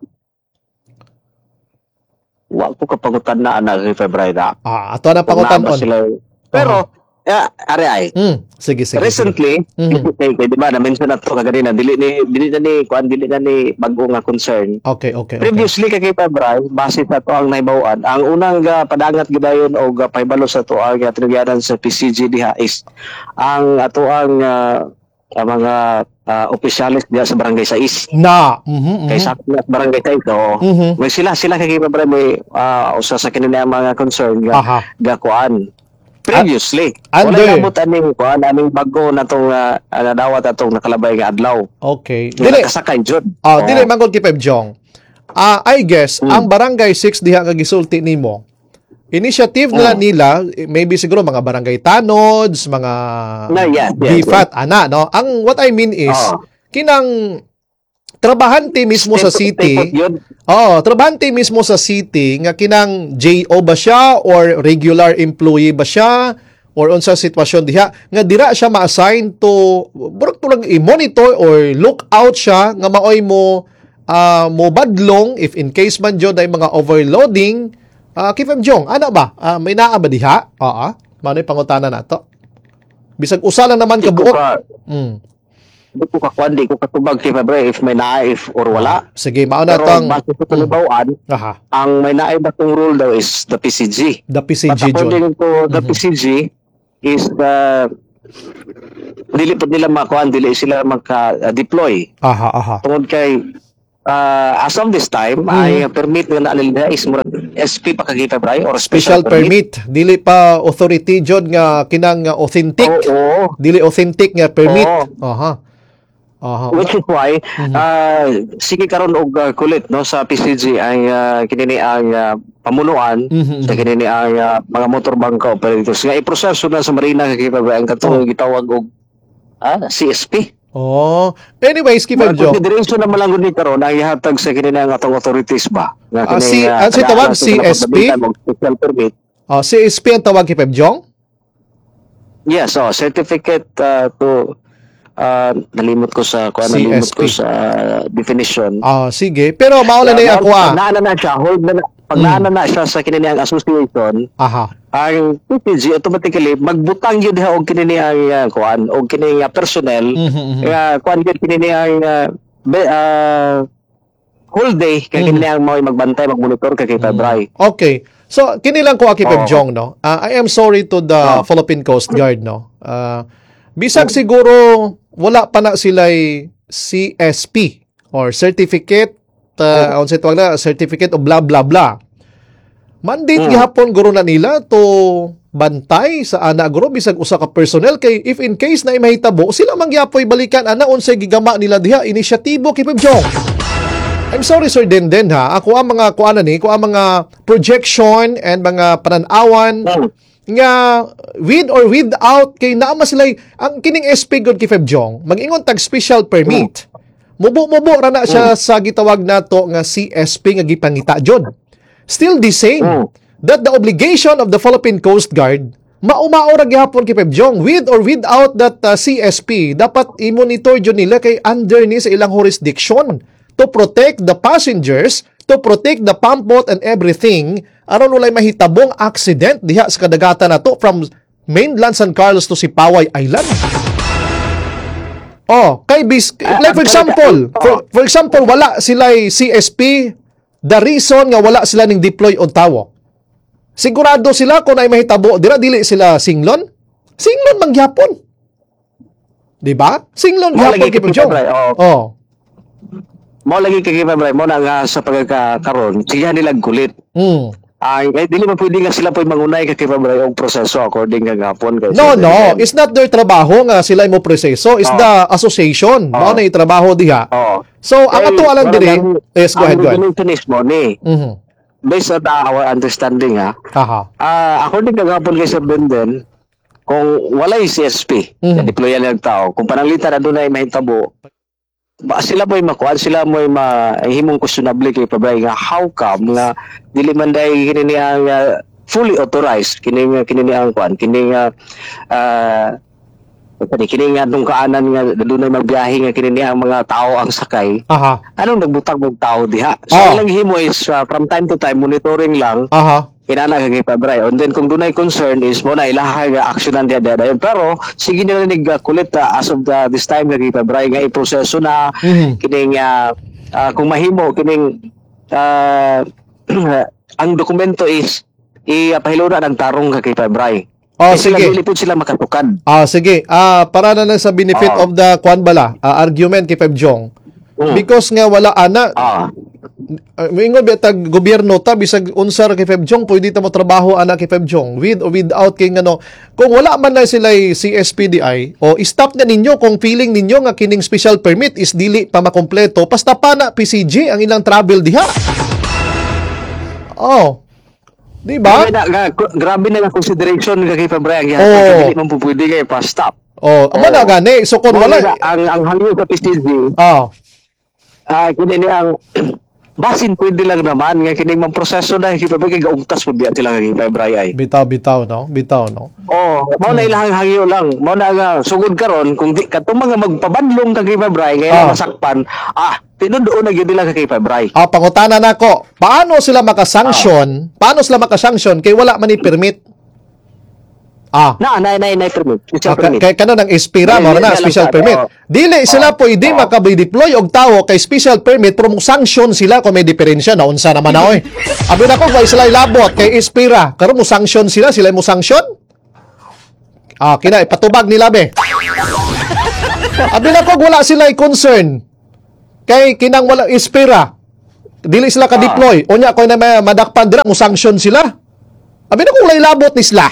[SPEAKER 5] Wa ko kapangutan na kay February.
[SPEAKER 3] Ato na pangutan-on.
[SPEAKER 5] Pero ari ay.
[SPEAKER 3] Sige.
[SPEAKER 5] Recently, kay di ba na-mention na to kaganin dili na ni bago nga concern.
[SPEAKER 3] Okay.
[SPEAKER 5] Previously kay February, base sa to ang nahibawan, ang unang padangat gidayon og pahibalo sa to ang tinugyanan sa PCG diha is ang ato ang mga opisyalis diha sa barangay 6. Kay sa barangay 6 may sila kay February may usa sa kanila mga concern ga kuan. Previously, wala nabot aning kuan aming bago na tong nadawat atong nakalabay nga adlaw.
[SPEAKER 3] Okay.
[SPEAKER 5] Dili kasakay jud.
[SPEAKER 3] Dili mangod kay Feb Jong. I guess ang barangay 6 diha nga gisulti nimo. Initiative nila maybe siguro mga barangay tanods, mga BFAT ana, no. Ang what I mean is kinang trabahante mismo sa city. Trabahante mismo sa city nga kinang JO ba siya or regular employee ba siya or unsa sitwasyon diha nga dira siya ma-assign to burok to lang i-monitor or look out siya nga maoy mo badlong if in case man jud ay mga overloading. Kifem Jong, ana ba? May naa ba diha? Manoy pangutana nato. Bisag usa lang naman kabuok.
[SPEAKER 5] Di ko kakuan, di ko katubag kay February if may naif or wala.
[SPEAKER 3] Sige, mauna tong...
[SPEAKER 5] Pero base sa talibawaan, ang may naif batong rule daw is the PCG.
[SPEAKER 3] The PCG,
[SPEAKER 5] But according to the PCG is dili po nila makuan, dili sila magka-deploy. Tungod kay as of this time, ay permit nga naalala is SP pa kagay February or special permit.
[SPEAKER 3] Dili pa authority jud nga kinang authentic. Dili authentic nga permit.
[SPEAKER 5] Which is why sige karon og kulit no sa PCG ay kinini ang pamunuan sa kinini ang mga motor bangka operators nga iproseso na sa marina kay February ang katong gitawag og CSP.
[SPEAKER 3] Anyways, Kifem Jong.
[SPEAKER 5] Consideration na malangod ni karon ang ihatag sa kinina ang atong authorities ba.
[SPEAKER 3] Ang tawag CSP.
[SPEAKER 5] Special permit.
[SPEAKER 3] CSP ang tawag kay Pebjong?
[SPEAKER 5] Yes, certificate to nalimot ko sa definition.
[SPEAKER 3] Sige. Pero maula na ako
[SPEAKER 5] Pag naana na siya, pag naana na siya sa kininiang association, ang PPG automatically magbutang yun ha og kininiang kuan og kininiang personnel kuan yun kininiang whole day kay kininiang mo magbantay magmonitor kay February.
[SPEAKER 3] Okay. So kinilang ko aki Pebjong no. I am sorry to the Philippine Coast Guard no. Bisag siguro wala pa na sila'y CSP or certificate certificate of blah blah blah. Mandate gihapon guro na nila to bantay sa ana guro bisag usa ka personnel kay if in case na mahitabo sila mangyapoy balikan ana unsay gigama nila diha inisyatibo kay Pebjong. I'm sorry Sir Denden ha. Ako ang mga mga projection and mga pananawan nga with or without kay naama sila ang kining SP god kay Pebjong mag-ingon tag special permit. Mubo ra na siya sa gitawag nato nga CSP nga gipangita jud. Still the same that the obligation of the Philippine Coast Guard mao ra gihapon kay Pebjong with or without that CSP dapat i-monitor jud nila kay under ni sa ilang jurisdiction to protect the passengers, to protect the pump boat and everything aron walay mahitabong accident diha sa kadagatan nato from mainland San Carlos to Sipaway Island. Like for example, wala sila'y CSP, the reason nga wala sila ning deploy og tawo. Sigurado sila kung ay mahitabo, dili sila singlon? Singlon man gyapon. Di ba? Singlon gyapon kay Pebjong.
[SPEAKER 5] Mo lagi kay February mo na nga sa pagkakaron, siya nilang kulit. Ay dili man pwede nga sila po'y mangunay kay February og proseso according nga gapon kay.
[SPEAKER 3] No, it's not their trabaho nga sila mo proseso, it's the association. Mao na trabaho diha. So ang ato alang diri, yes, go ahead.
[SPEAKER 5] Based on our understanding according nga gapon kay Sir Benden, kung walay CSP, deployan ng tao, kung pananglitan na dunay mahitabo, sila mo'y makuan, sila mo'y mahimong questionable kay February nga how come nga dili man day kini ang fully authorized kini ang kuan kini nga nung kaanan nga dunay magbiyahe nga kini ang mga tao ang sakay. Anong nagbutang og tao diha? So ilang himo is from time to time monitoring lang. Kinana kay February. And then kung dunay concern is mo na ilahay nga aksyonan dia dayon. Pero sige nila nig kulit as of this time kay February nga iproseso na kining kung mahimo kining ang dokumento is ipahilura ng tarong kay February.
[SPEAKER 3] Sige.
[SPEAKER 5] Dili po sila makatukad.
[SPEAKER 3] Sige. Para na lang sa benefit of the argument kay Pebjong. Because nga wala ana. Mingon betag gobyerno ta bisag unsar kay Pebjong pwede ta mo trabaho ana kay Pebjong with or without kay ngano. Kung wala man lang sila CSPDI o stop na ninyo kung feeling ninyo nga kining special permit is dili pa makompleto basta pa na PCG ang ilang travel diha. Di ba?
[SPEAKER 5] Grabe na nga consideration kay February ang dili man pwede kay pa-stop.
[SPEAKER 3] Amo na gani. So kung wala
[SPEAKER 5] ang hangyo sa PCG. Kini ang basin pwede lang naman nga kining mang proseso na kay February kay gaugtas pud biya sila kay February ay. Bitaw no. Mao na ilang hangyo lang. Mao na nga sugod karon kung di kadto mga magpabanlong kay February nga masakpan, tinuod na gyud nila kay February.
[SPEAKER 3] Pangutana nako. Paano sila makasanction? Paano sila makasanction kay wala man ni permit?
[SPEAKER 5] Na permit.
[SPEAKER 3] Kay kanon ang Espira mo na special permit. Dili sila pwede makabi-deploy og tawo kay special permit pero sanction sila kung may diferensya na unsa naman na oy. Abi nako why sila ilabot kay Espira karon mo sanction sila mo sanction? Kina ipatubag nila be. Abi nako wala sila concern kay kinang wala Espira. Dili sila ka-deploy. Unya ko na madakpan dira mo sanction sila. Abi na kung lailabot ni sila.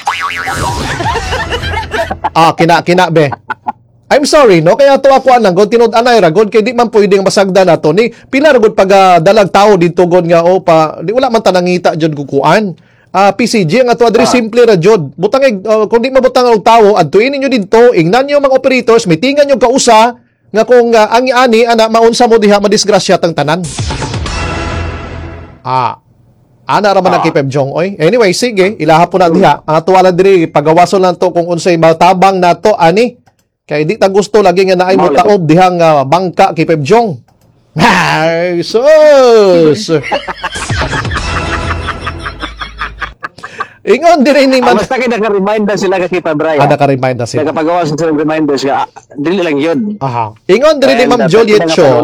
[SPEAKER 3] Kina be. I'm sorry, no? Kaya to ako anang, god tinud anay ra, god kay di man pwedeng masagda nato ni pila ra gud pag dalag tao dito god nga di wala man tanangita jud kukuan. PCG ang ato adre simple ra jud. Butang kung di mabutang og tawo adtuin ninyo didto, ingnan niyo mga operators, mitingan niyo kausa nga kung ang ani ana maunsa mo diha madisgrasya tang tanan. Ana raman ang Kipeb Jong oy. Anyway, sige, ilaha po na diha. Ang atuwa diri pagawason lang to kung unsay matabang nato ani. Kay di ta gusto lagi nga naay motaob dihang bangka Kipeb Jong. Ay, sus. Ingon diri ni man.
[SPEAKER 5] Basta kay naka-remind na sila kay Pabray.
[SPEAKER 3] Naka-remind na sila.
[SPEAKER 5] Nagapagawa sa sila reminders nga dili lang yun.
[SPEAKER 3] Aha. Ingon diri ni Ma'am Juliet Cho.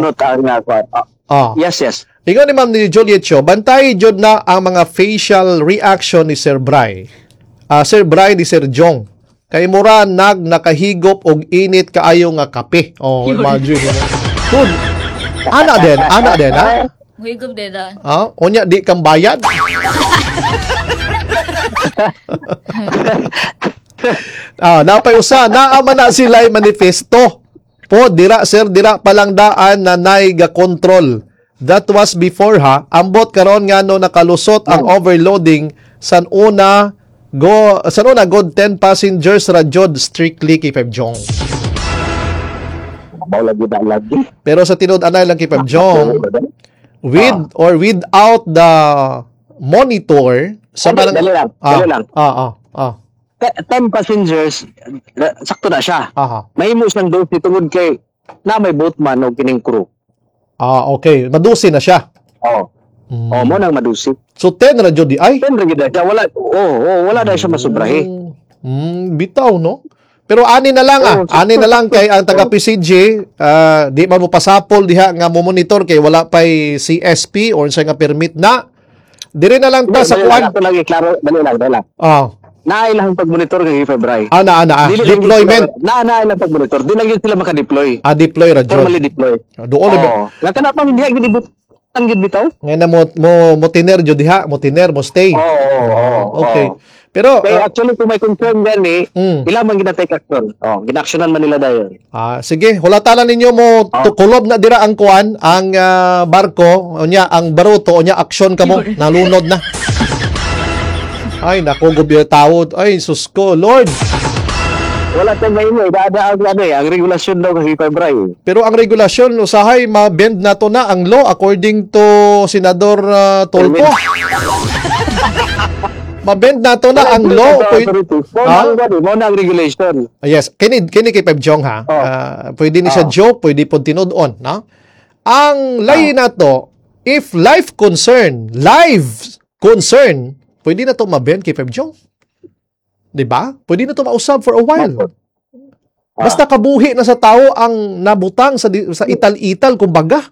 [SPEAKER 5] Yes.
[SPEAKER 3] Ingon ni Ma'am ni Juliet Cho, bantay jud na ang mga facial reaction ni Sir Bray. Sir Bray ni Sir Jong. Kay mura nakahigop og init kaayo nga kape. Oh, imagine mo. Good. Ana din, ha?
[SPEAKER 4] Huigop deda.
[SPEAKER 3] Unya di kang bayad. Napay usa naama na sila manifesto. Po dira sir dira palang daan na nay ga control. That was before ambot karon nga no nakalusot ang overloading san una god 10 passengers ra jud strictly Kipeb Jong.
[SPEAKER 5] Lagi.
[SPEAKER 3] Pero sa tinud-anay lang Kipeb Jong with or without the monitor sa
[SPEAKER 5] Dali lang. 10 passengers, sakto na siya. May mo siyang dose tungod kay na may boatman o kining crew.
[SPEAKER 3] Okay. Madusi na siya.
[SPEAKER 5] Mo nang madusi.
[SPEAKER 3] So 10 ra jud di ay.
[SPEAKER 5] 10 ra gid siya. Wala na siya masubrahe.
[SPEAKER 3] Bitaw no. Pero ani na lang kay ang taga PCG di man mo pasapol diha nga mo monitor kay wala pay CSP or sa nga permit na. Dire na lang ta sa kuan.
[SPEAKER 5] Ato lagi klaro, dali lang. Naailang pag-monitor kay February.
[SPEAKER 3] Deployment.
[SPEAKER 5] Naailang pag-monitor. Di lang yun sila maka-deploy.
[SPEAKER 3] Deploy ra jud.
[SPEAKER 5] Formally deploy.
[SPEAKER 3] Doon ba?
[SPEAKER 5] Nga kana pa hindi gid ibutang gid bitaw.
[SPEAKER 3] Ngayon na mo tiner jud diha, mo stay. Okay. Pero
[SPEAKER 5] actually kung may concern gani, ilang man gina-take action. Gina-actionan man nila dayon.
[SPEAKER 3] Sige, hulatalan ninyo mo tukulob na dira ang kuan, ang barko, unya ang baruto, unya action kamo, nalunod na. Ay, nako, gobyerno tawod. Ay, sus ko, Lord.
[SPEAKER 5] Wala tayong mainyo. Ang regulasyon daw kay February.
[SPEAKER 3] Pero ang regulasyon, usahay, ma-bend na to na ang law according to Senador Tolpo. Ma-bend na to na ang law.
[SPEAKER 5] Mo na ang regulation.
[SPEAKER 3] Yes, kini kay Pep Jong ha. Pwede ni siya joke, pwede po tinud-on. No? Ang layi na to, if life concern, pwede na to ma-bend kay Pep Jong. Diba? Pwede na to mausab for a while. Basta kabuhi na sa tao ang nabutang sa ital-ital, kumbaga.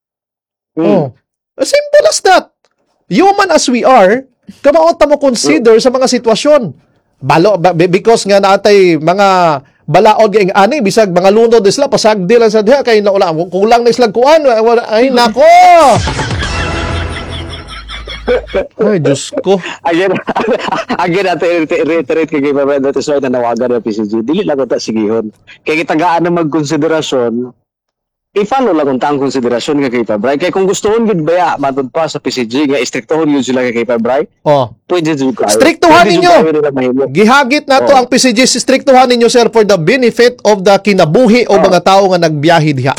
[SPEAKER 3] As simple as that. Human as we are, kamaot mo consider sa mga sitwasyon. Because nga natay mga balaod nga ani bisag mga lunod sila pasagdi lang sa diha kay naula kulang na sila kuan ay nako. Ay, Diyos ko.
[SPEAKER 5] Again, natin reiterate kay Pabray dito sa na nawagan ng PCG. Dili lang ito sigihon. Kaya kitagaan na magkonsiderasyon, i-follow lang kung taang konsiderasyon kay Pabray. Kaya kung gustohon yun ba matod pa sa PCG, nga istriktohon yun sila kay Pabray, pwede yun kayo.
[SPEAKER 3] Striktuhan ninyo! Gihagit na to ang PCG, striktuhan ninyo, sir, for the benefit of the kinabuhi o mga tao nga nagbiyahe diha.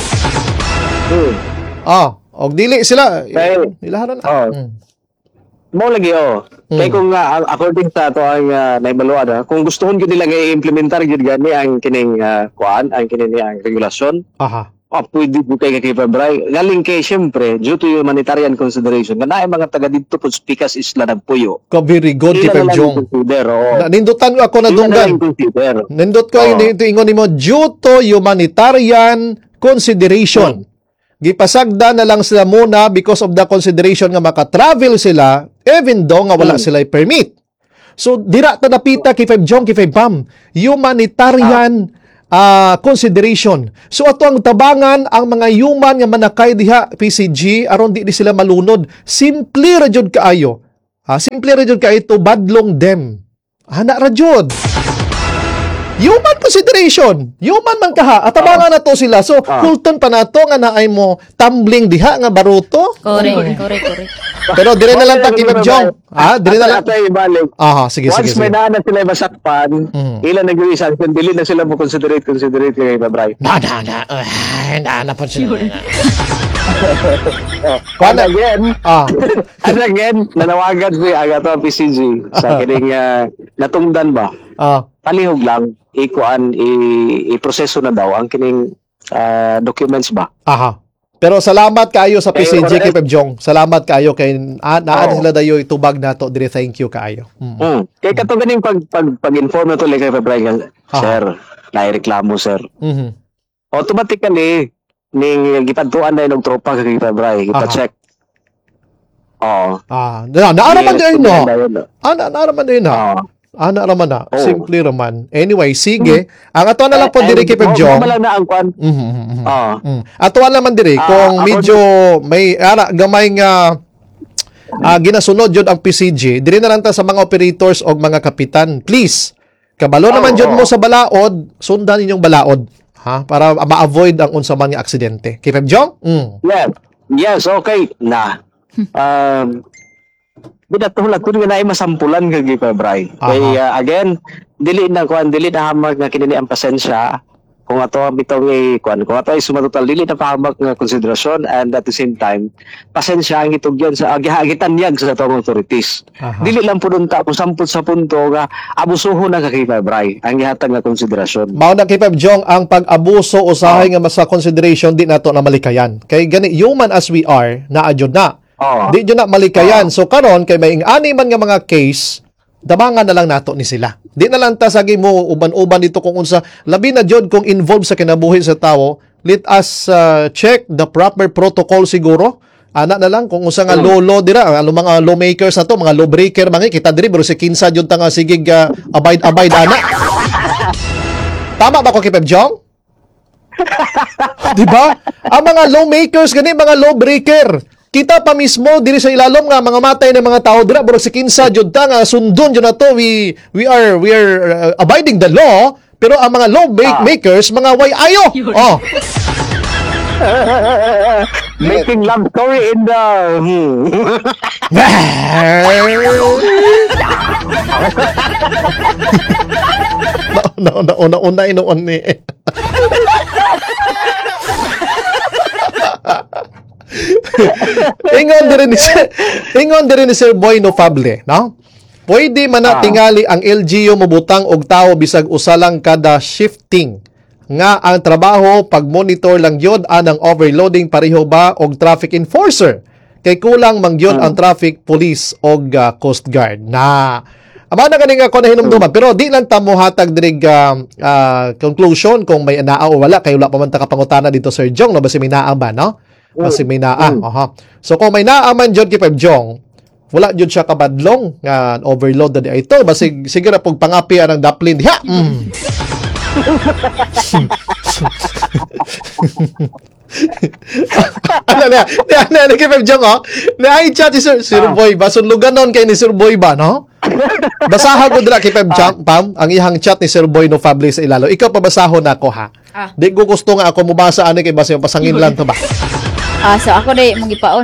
[SPEAKER 3] Og dili sila. Ilahanan
[SPEAKER 5] mo lagi kay kung according sa ato ang naibaluan kung gustohon gyud nila nga i-implementar gyud gani ang kining kuan ang kining ang regulasyon pwede po kay February galing kay syempre due to humanitarian consideration nga naay mga taga didto po Picas Isla nagpuyo
[SPEAKER 3] very good kay Pep Jong nindutan ako na dunggan nindot ko ingon nimo due to humanitarian consideration gipasagda na lang sila muna because of the consideration nga maka-travel sila even though nga wala sila permit. So, dira ta napita kay Pep Jong, kay Pep Bam. Humanitarian consideration. So, ato ang tabangan ang mga human nga manakay diha PCG aron di sila malunod. Simple ra jud kaayo. Simple ra jud kaayo to badlong them. Ana ra jud. Human consideration. Human man kaha. Atabangan na to sila. So, kulton pa na to nga naay mo tumbling diha nga baruto.
[SPEAKER 4] Correct.
[SPEAKER 3] Pero dire na lang ta kay Pep Jong. Dire na lang. Sige.
[SPEAKER 5] Once may naanan sila masakpan, ilan nag-reason, dili na sila mo considerate kay Pabray.
[SPEAKER 3] Na pa sila.
[SPEAKER 5] And again,
[SPEAKER 3] Ah.
[SPEAKER 5] and again, nanawagan ko ang ato ang PCG sa kining natungdan ba?
[SPEAKER 3] Ah.
[SPEAKER 5] Palihog lang, i-proseso na daw ang kining documents ba?
[SPEAKER 3] Aha. Pero salamat kaayo sa PCG kay Pep Jong. Salamat kaayo kay naa sila dayo itubag nato dire. Thank you kaayo.
[SPEAKER 5] Kay kato ganing pag-inform na to kay Pep Brian, sir, naireklamo sir. Automatically ning gipadtuan na yung tropa kay Pep Brian, ipa-check. Oo.
[SPEAKER 3] Naaraman din no. Naaraman din na. Ana raman na.
[SPEAKER 5] Oh.
[SPEAKER 3] Simple raman. Anyway, sige. Ang ato na lang po dire kay Pep Jong.
[SPEAKER 5] Wala na ang kwan.
[SPEAKER 3] Ato naman dire kung medyo may gamay nga ginasunod yun ang PCG, dire na lang ta sa mga operators o mga kapitan. Please, kabalo naman yun mo sa balaod, sundan ninyong balaod. Ha? Para ma-avoid ang unsa man nga aksidente. Kay Pep Jong?
[SPEAKER 5] Yes, okay. Binatulag ko nga na masampulan kay Pep Brian. Kay again, dili na hamag nga kinini ang pasensya kung ato bitong kung ato ay sumatotal dili na pahamak nga konsiderasyon, and at the same time pasensya ang itugyan sa gihagitanyag sa atong authorities. Dili lang pudon ta kung samput sa punto nga abusuhon na kay Pep Brian ang gihatag nga konsiderasyon.
[SPEAKER 3] Mao na kay Pep Jong ang pag-abuso usahay nga sa consideration di nato na malikayan. Kay gani human as we are, naadjud na. Di dyan na malikayan. So karon kay may ani man nga mga case, damangan na lang nato ni sila. Di na lang ta sagi mo uban-uban dito kung unsa labi na jud kung involved sa kinabuhi sa tawo. Let us check the proper protocol siguro. Ana na lang kung unsa nga lolo dira, ang mga lawmakers na to, mga lawbreaker mga kita diri pero si kinsa jud ta nga sigig abide ana. Tama ba ko kay Pep Jong? Diba? Ang mga lawmakers gani mga lawbreaker. Kita pa mismo diri sa ilalom nga mga matay ng mga tao dira pero si kinsa jud ta nga sundon jud na to, we are abiding the law, pero ang mga law makers mga way ayo.
[SPEAKER 5] Making love story in the
[SPEAKER 3] Una inoon ni. Ingon din ni Sir Boy no Fable, no? Pwede man na tingali ang LGU mobutang og tawo bisag usa lang kada shifting. Nga ang trabaho pag-monitor lang gyud anang overloading pareho ba og traffic enforcer. Kay kulang man gyud ang traffic police og coast guard. Ama na ganing ako na hinumduman, pero di lang ta mo hatag dirig conclusion kung may naa o wala, kay wala pa man ta kapangutana dito Sir Jong, no? Basi may naa ba, no? Basi may naa. So kung may naa man jud kay Pep Jong, wala jud siya kabadlong nga overload na di ito. Basi sige ra pug pangapi ang daplin diha. Ano kay Pep Jong, na-chat si Sir Boy ba? Sunluganon kay ni Sir Boy ba, no? Basahan ko dira kay Pep Jong, Pam, ang ihang chat ni Sir Boy no Fable sa ilalo. Ikaw pabasahon na ako, ha? Di ko gusto nga ako mubasa ani kay basta yung pasangin lang to ba?
[SPEAKER 4] So ako na mong ipaon.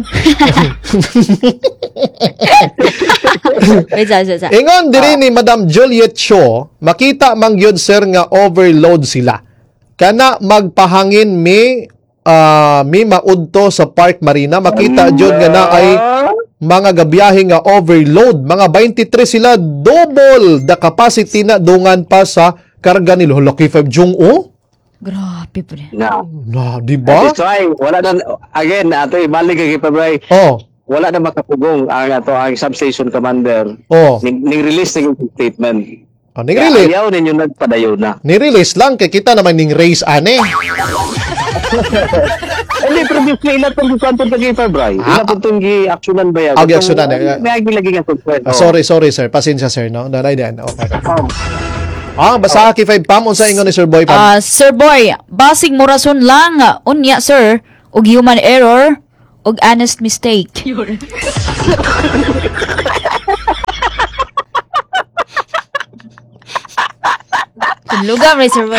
[SPEAKER 4] Wait, sa.
[SPEAKER 3] Ingon diri ni Madam Juliet Cho, makita man gyud sir nga overload sila. Kana magpahangin mi maudto sa Park Marina, makita jud nga na ay mga gabiyahe nga overload. Mga 23 sila, double the capacity na dungan pa sa karga ni Lucky 5 Jung o.
[SPEAKER 4] Grabe po rin.
[SPEAKER 3] Di ba?
[SPEAKER 5] That's why, wala na, again, ato ibalik kay Pabray. Wala na makapugong ang substation commander. Ning-release ng statement.
[SPEAKER 3] Ning-release?
[SPEAKER 5] Ayaw ninyo nagpadayo na.
[SPEAKER 3] Ning-release lang, kay kita naman ning-raise ane.
[SPEAKER 5] Hindi, pero ila itong gikanton kay Pabray. Ila itong gi-actionan ba yan?
[SPEAKER 3] Gi-actionan.
[SPEAKER 5] May lagi nga itong
[SPEAKER 3] Sorry sir. Pasensya sir, no? Okay. Basa kay 5 Pam, unsa ingon ni Sir Boy Pam?
[SPEAKER 4] Sir Boy, basig mo rason lang unya sir, og human error og honest mistake. Lugam rin Sir Boy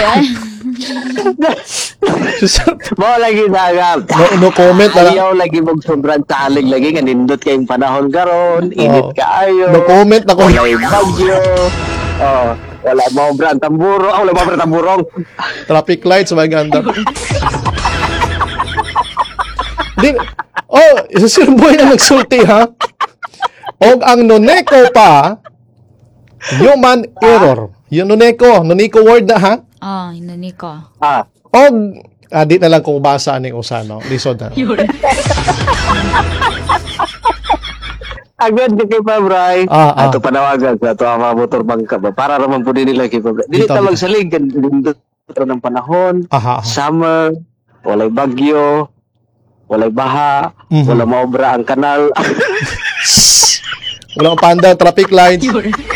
[SPEAKER 5] Mo lagi nagap.
[SPEAKER 3] No comment na.
[SPEAKER 5] Ayaw lagi mong sobrang talig lagi nga nindot kayong panahon karon, init kaayo.
[SPEAKER 3] No comment na ko.
[SPEAKER 5] May bagyo. Wala mo brand tamburo. Wala mo brand tamburong.
[SPEAKER 3] Traffic lights, maganda. Isa Sir Boy na nagsulti ha. Og ang noneko pa, human error. Yung noneko word na ha.
[SPEAKER 4] Inani ko.
[SPEAKER 3] Og, di na lang kung basa ni Usano. Lisod na.
[SPEAKER 5] Agad kay Pabray. Ato panawagan sa ato mga motor bangka ba para raman po din nila kay Pabray. Dili ta magsalig kan ng panahon, summer, walay bagyo, walay baha, wala maobra ang kanal.
[SPEAKER 3] Walang panda, traffic lights.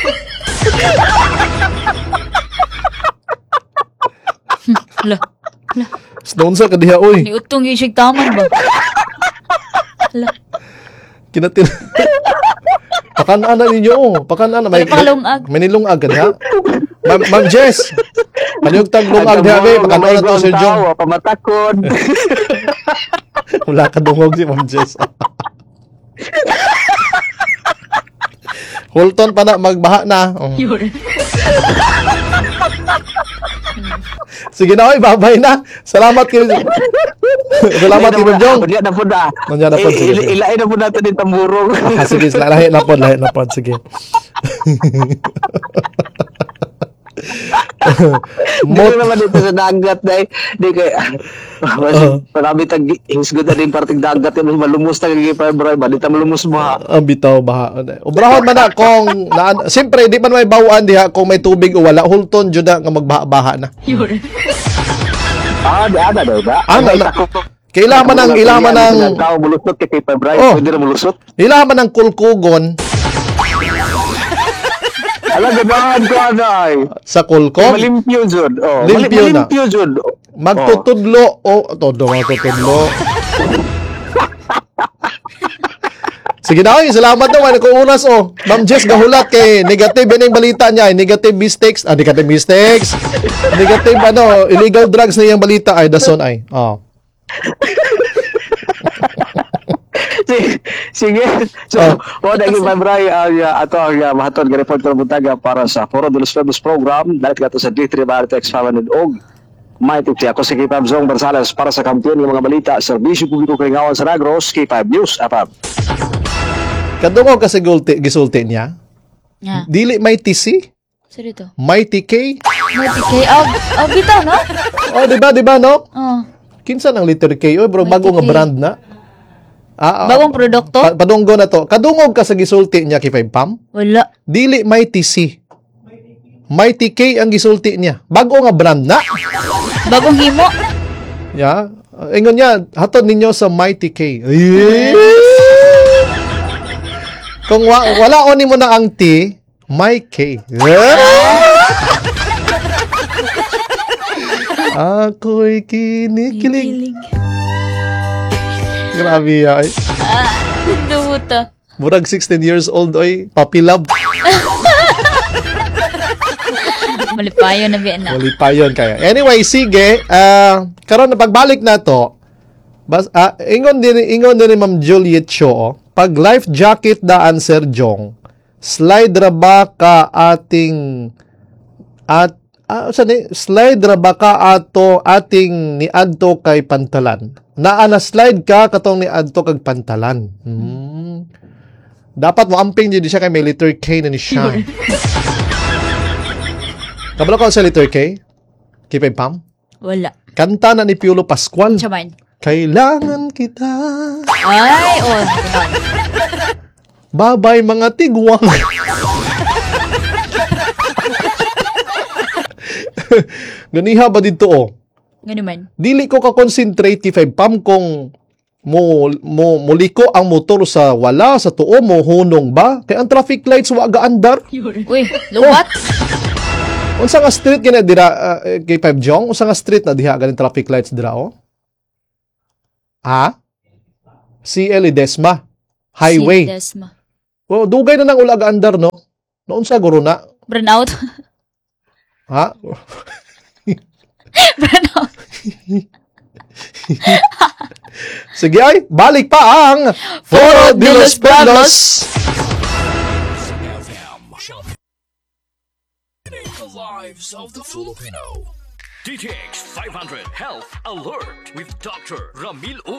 [SPEAKER 4] Hala.
[SPEAKER 3] Stone sa kadiha, oy.
[SPEAKER 4] Niutong isig taman ba? Hala.
[SPEAKER 3] Kinatin. Pakanaan na ninyo, Pakanaan na. May nilungag ka ha? Ma'am Jess. Ano yung taglungag niya, be? Pakanaan na to, Sir Jong.
[SPEAKER 5] Pamatakod.
[SPEAKER 3] Wala ka dungog si Ma'am Jess. Hulton pa na, magbaha na. Sige na, oy, babay na. Salamat kayo. Salamat kayo, Jong.
[SPEAKER 5] Unya na po na.
[SPEAKER 3] Sige.
[SPEAKER 5] Ilain na po natin yung tamburong.
[SPEAKER 3] Sige, lahi na po. Sige.
[SPEAKER 5] Hindi naman dito sa dagat dahil di kay marami tag hingsgod na din parting dagat yun malumos na kay Pabray ba di ta malumos ba
[SPEAKER 3] ang bitaw baha ubrahon man na kung siyempre di man may bawaan diha kung may tubig o wala hulton jud na nga magbaha-baha na
[SPEAKER 5] di ada daw ba
[SPEAKER 3] kailangan ng
[SPEAKER 5] tao mulusot kay Pabray pwede na mulusot
[SPEAKER 3] kailangan ng kulkugon.
[SPEAKER 5] Ala ganahan ko anay.
[SPEAKER 3] Sa kulkog?
[SPEAKER 5] Malimpyo jud.
[SPEAKER 3] Malimpyo
[SPEAKER 5] jud.
[SPEAKER 3] Magtutudlo magtutudlo. Sige na, salamat naman kung unas Ma'am Jess gahulat kay negative yan yung balita niya, negative mistakes, negative illegal drugs na yung balita ay dason ay.
[SPEAKER 5] Sige. So, naging Pabray ato ang mahatod nga report ng Buntaga para sa Foro de los Famous program. Dalit ka to sa D3 Baritex 500 og may tipti ako si K5 Zong Barsales para sa kampiyon ng mga balita serbisyo publiko kay Ngawan sa Negros K5 News Apab.
[SPEAKER 3] Kadungog ka sa gisulti niya?
[SPEAKER 4] Yeah.
[SPEAKER 3] Dili may TC?
[SPEAKER 4] Sorry to.
[SPEAKER 3] May TK?
[SPEAKER 4] Mighty K. Bitaw no?
[SPEAKER 3] Diba no? Kinsa ng letter K? Bro, bago nga brand na.
[SPEAKER 4] Bagong produkto?
[SPEAKER 3] Padunggo na to. Kadungog ka sa gisulti niya kay 5 Pam?
[SPEAKER 4] Wala.
[SPEAKER 3] Dili may TC. May TK ang gisulti niya. Bago nga brand na.
[SPEAKER 4] Bagong himo?
[SPEAKER 3] Yeah. Ingon niya, hatod ninyo sa Mighty K. Kung wala o mo na ang T, may K. Ako'y kinikilig. Grabe ay.
[SPEAKER 4] Duta.
[SPEAKER 3] Murag 16 years old oy, puppy love.
[SPEAKER 4] Malipayon na biyan na.
[SPEAKER 3] Malipayon kaya. Anyway, sige. Karon na pagbalik na to. Ingon din Ma'am Juliet Cho, pag life jacket daan Sir Jong, slide ra ba ka ating slide ra ba ka ating niadto kay pantalan? Naa na slide ka katong niadto kag pantalan. Dapat mo amping di siya kay may letter K na ni siya. Kabalo ko sa letter K? Kipay Pam?
[SPEAKER 4] Wala.
[SPEAKER 3] Kanta na ni Piolo Pascual.
[SPEAKER 4] Chaman.
[SPEAKER 3] Kailangan kita.
[SPEAKER 4] Ay,
[SPEAKER 3] Babay mga tigwang. Ganiha ba dito
[SPEAKER 4] Gano man.
[SPEAKER 3] Dili ko ka-concentrate kay 5 Pam kung muliko ang motor sa wala sa tuo mo hunong ba? Kay ang traffic lights wa gaandar.
[SPEAKER 4] Uy, luwat.
[SPEAKER 3] Unsa nga street kina dira kay 5 Jong? Unsa nga street na diha ganing traffic lights dira CL Desma Highway.
[SPEAKER 4] Desma.
[SPEAKER 3] Dugay na nang ula gaandar no. Unsa guro na?
[SPEAKER 4] Burnout. Burnout.
[SPEAKER 3] Sige ay, balik pa ang Foro de los Pueblos.
[SPEAKER 2] The lives of the Filipino. DTX 500 Health Alert with Dr. Ramil Uy.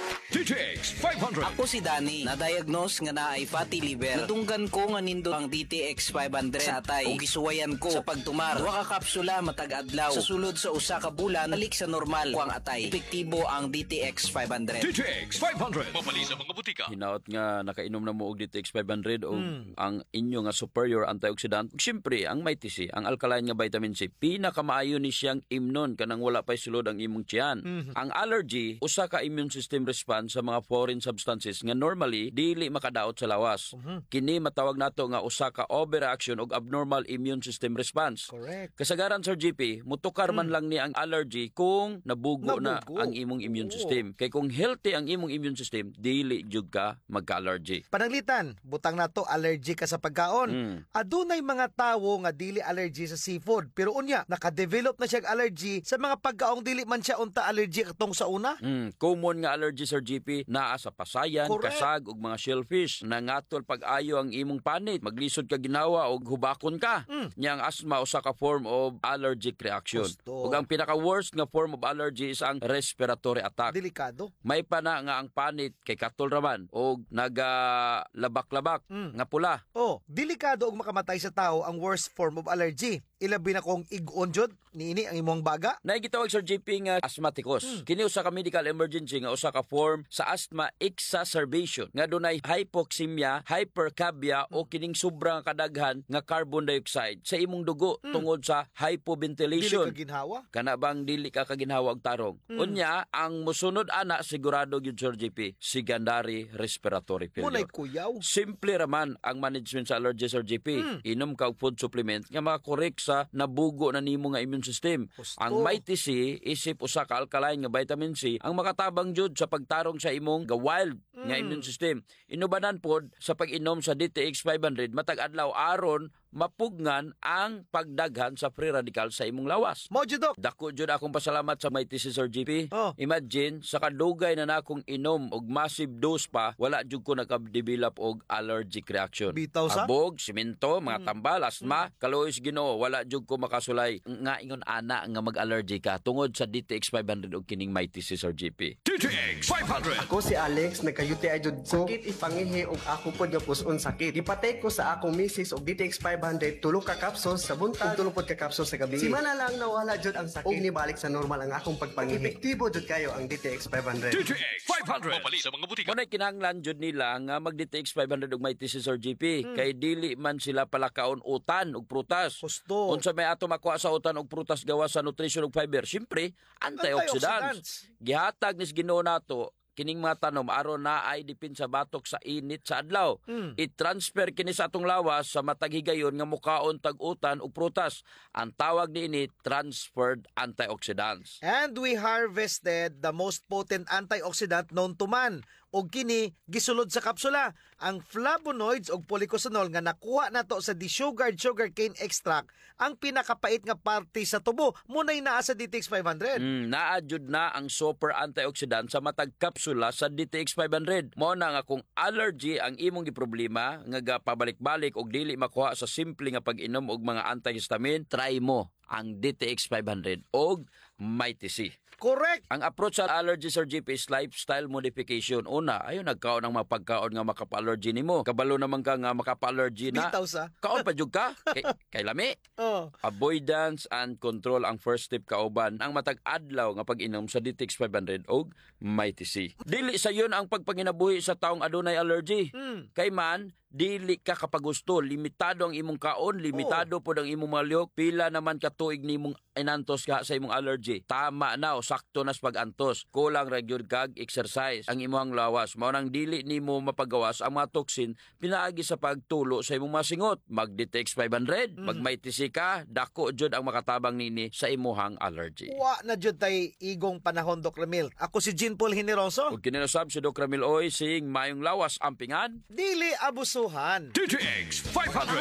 [SPEAKER 2] DTX 500.
[SPEAKER 8] Ako si Danny, na-diagnose nga naay fatty liver. Natunggan ko nga nindo ang DTX 500 sa atay. O gisuwayan ko sa pagtumar. Duha ka kapsula matag adlaw. Sa sulod sa usa ka bulan, balik sa normal ko ang atay. Epektibo ang DTX 500.
[SPEAKER 2] DTX 500. Mapali sa mga butika.
[SPEAKER 9] Hinaot nga nakainom na mo og DTX 500 o ang inyo nga superior antioxidant. Siyempre, ang Mighty C, ang alkaline nga vitamin C, pinakamaayo ni siyang imnon kanang wala pa'y sulod ang imong tiyan. Ang allergy, usa ka immune system response sa mga foreign substances nga normally dili makadaot sa lawas. Kini matawag nato nga usa ka overreaction og abnormal immune system response.
[SPEAKER 3] Correct.
[SPEAKER 9] Kasagaran Sir GP, mutukar man lang ni ang allergy kung nabugo na ang imong immune system. Kay kung healthy ang imong immune system, dili jud ka magka-allergy.
[SPEAKER 10] Pananglitan, butang na to, allergy ka sa pagkaon. Adunay mga tawo nga dili allergy sa seafood, pero unya naka-develop na siya allergy sa mga pagkaong dili man siya unta allergy katong sa una.
[SPEAKER 9] Common nga allergy Sir GP naa sa pasayan,
[SPEAKER 10] Correct.
[SPEAKER 9] kasag ug mga shellfish. Nangatol pag-ayo ang imong panit, maglisod ka ginawa og hubakon ka. Nya ang asthma usa ka form of allergic reaction.
[SPEAKER 10] Gusto.
[SPEAKER 9] Ug ang pinaka-worst nga form of allergy is ang respiratory attack.
[SPEAKER 10] Delikado.
[SPEAKER 9] May pa na nga ang panit kay katol raman og nagalabak-labak nga pula.
[SPEAKER 10] Oh, delikado og makamatay sa tao ang worst form of allergy. Ilabi na kong ig-on jud niini ang imong baga.
[SPEAKER 9] Naigitawag Sir JP nga asthmaticus. Kini usa ka medical emergency nga usa ka form sa asthma exacerbation nga dunay hypoxemia, hypercapnia o kining sobrang kadaghan nga carbon dioxide sa imong dugo tungod sa
[SPEAKER 10] Dili
[SPEAKER 9] hypoventilation.
[SPEAKER 10] ka ginhawa.
[SPEAKER 9] Kana bang dili ka kaginhawa og tarong? Unya, ang musunod ana sigurado gyud Sir JP, secondary respiratory
[SPEAKER 10] Munay
[SPEAKER 9] failure.
[SPEAKER 10] kuyaw.
[SPEAKER 9] Simple raman ang management sa allergy Sir JP. Inom ka og food supplement nga makakorek sa nabugo na nimo nga immune system.
[SPEAKER 10] Gusto.
[SPEAKER 9] Ang Mighty C isip usa ka alkaline nga vitamin C ang makatabang jud sa pagtarong sa imong wild nga immune system. Inubanan pod sa pag-inom sa DTX 500 matag adlaw aron mapugnan ang pagdaghan sa free radical sa imong lawas.
[SPEAKER 10] Mo jud, Dok.
[SPEAKER 9] Dako jud akong pasalamat sa Mighty C Sir GP.
[SPEAKER 10] Oh.
[SPEAKER 9] Imagine sa kadugay na nakong inom og massive dose pa, wala jud ko naka-develop og allergic reaction.
[SPEAKER 10] Bitaw sa?
[SPEAKER 9] Abog, simento, mga tambal, asma, kalois Ginoo, wala jud ko makasulay nga ingon ana nga mag-allergy ka tungod sa DTX 500 og kining Mighty C Sir GP.
[SPEAKER 2] DTX 500.
[SPEAKER 11] Ako si Alex, nagka-UTI jud ko. Sakit ipangihi og ako pod nga puson sakit. Ipatay ko sa akong misis og DTX 500 tulo ka capsules sa buntag, tulo pod ka capsules sa gabi. Simana lang nawala jud ang sakit. Og nibalik sa normal ang akong pagpangihi. Epektibo jud kayo ang DTX 500.
[SPEAKER 2] DTX 500. Mapali sa mga butika.
[SPEAKER 9] Munay kinahanglan jud nila nga mag DTX 500 og Mighty C Sir GP kay dili man sila palakaon utan og prutas.
[SPEAKER 10] Gusto.
[SPEAKER 9] Unsa may ato makuha sa utan og prutas gawa sa nutrition ug fiber? Siyempre, antioxidants. Gihatag nis Ginoo nato kining mga tanom aron na ay dipin sa batok sa init sa adlaw. I-transfer kini sa atong lawas sa matag higayon nga mukaon tag utan ug prutas. Ang tawag niini transferred antioxidants.
[SPEAKER 10] And we harvested the most potent antioxidant known to man. Og kini gisulod sa kapsula, ang flavonoids og polycosanol nga nakuha nato sa desugared sugarcane extract, ang pinakapait nga parte sa tubo. Munay naa sa DTX 500.
[SPEAKER 9] Naa jud na ang super antioxidant sa matag kapsula sa DTX 500. Mao na nga kung allergy ang imong giproblema nga pabalik-balik og dili makuha sa simple nga pag-inom og mga antihistamine, try mo ang DTX 500 og Mighty C.
[SPEAKER 10] Correct.
[SPEAKER 9] Ang approach sa allergy Sir GP is lifestyle modification. Una, ayaw nagkaon ng mga pagkaon nga makapa-allergy nimo. Kabalo naman ka nga makapa-allergy na.
[SPEAKER 10] Bitaw sa.
[SPEAKER 9] Kaon pa jud ka. Kay lami.
[SPEAKER 10] Oh.
[SPEAKER 9] Avoidance and control ang first step kauban ang matag adlaw nga pag-inom sa DTX 500 og Mighty C. Dili sa yun ang pagpanginabuhi sa taong adunay allergy. Kay man dili ka kapagusto, limitado ang imong kaon, limitado pod ang imong mga lihok, pila naman ka tuig nimong inantos ka sa imong allergy. Tama na o sakto nas pag-antos. Kulang ra gyud kag exercise ang imong lawas. Mao nang dili nimo mapagawas ang mga toxin pinaagi sa pagtulo sa imong masingot. Mag DTX 500, mag Mighty C ka, dako jud ang makatabang nini sa imong allergy.
[SPEAKER 10] Wa na jud tay igong panahon, Dok Ramil. Ako si Jean Paul Generoso.
[SPEAKER 9] Ug kinasab si Doc Ramil Oy sing mayong lawas ampingan.
[SPEAKER 10] Dili abusuhan.
[SPEAKER 2] DTX 500.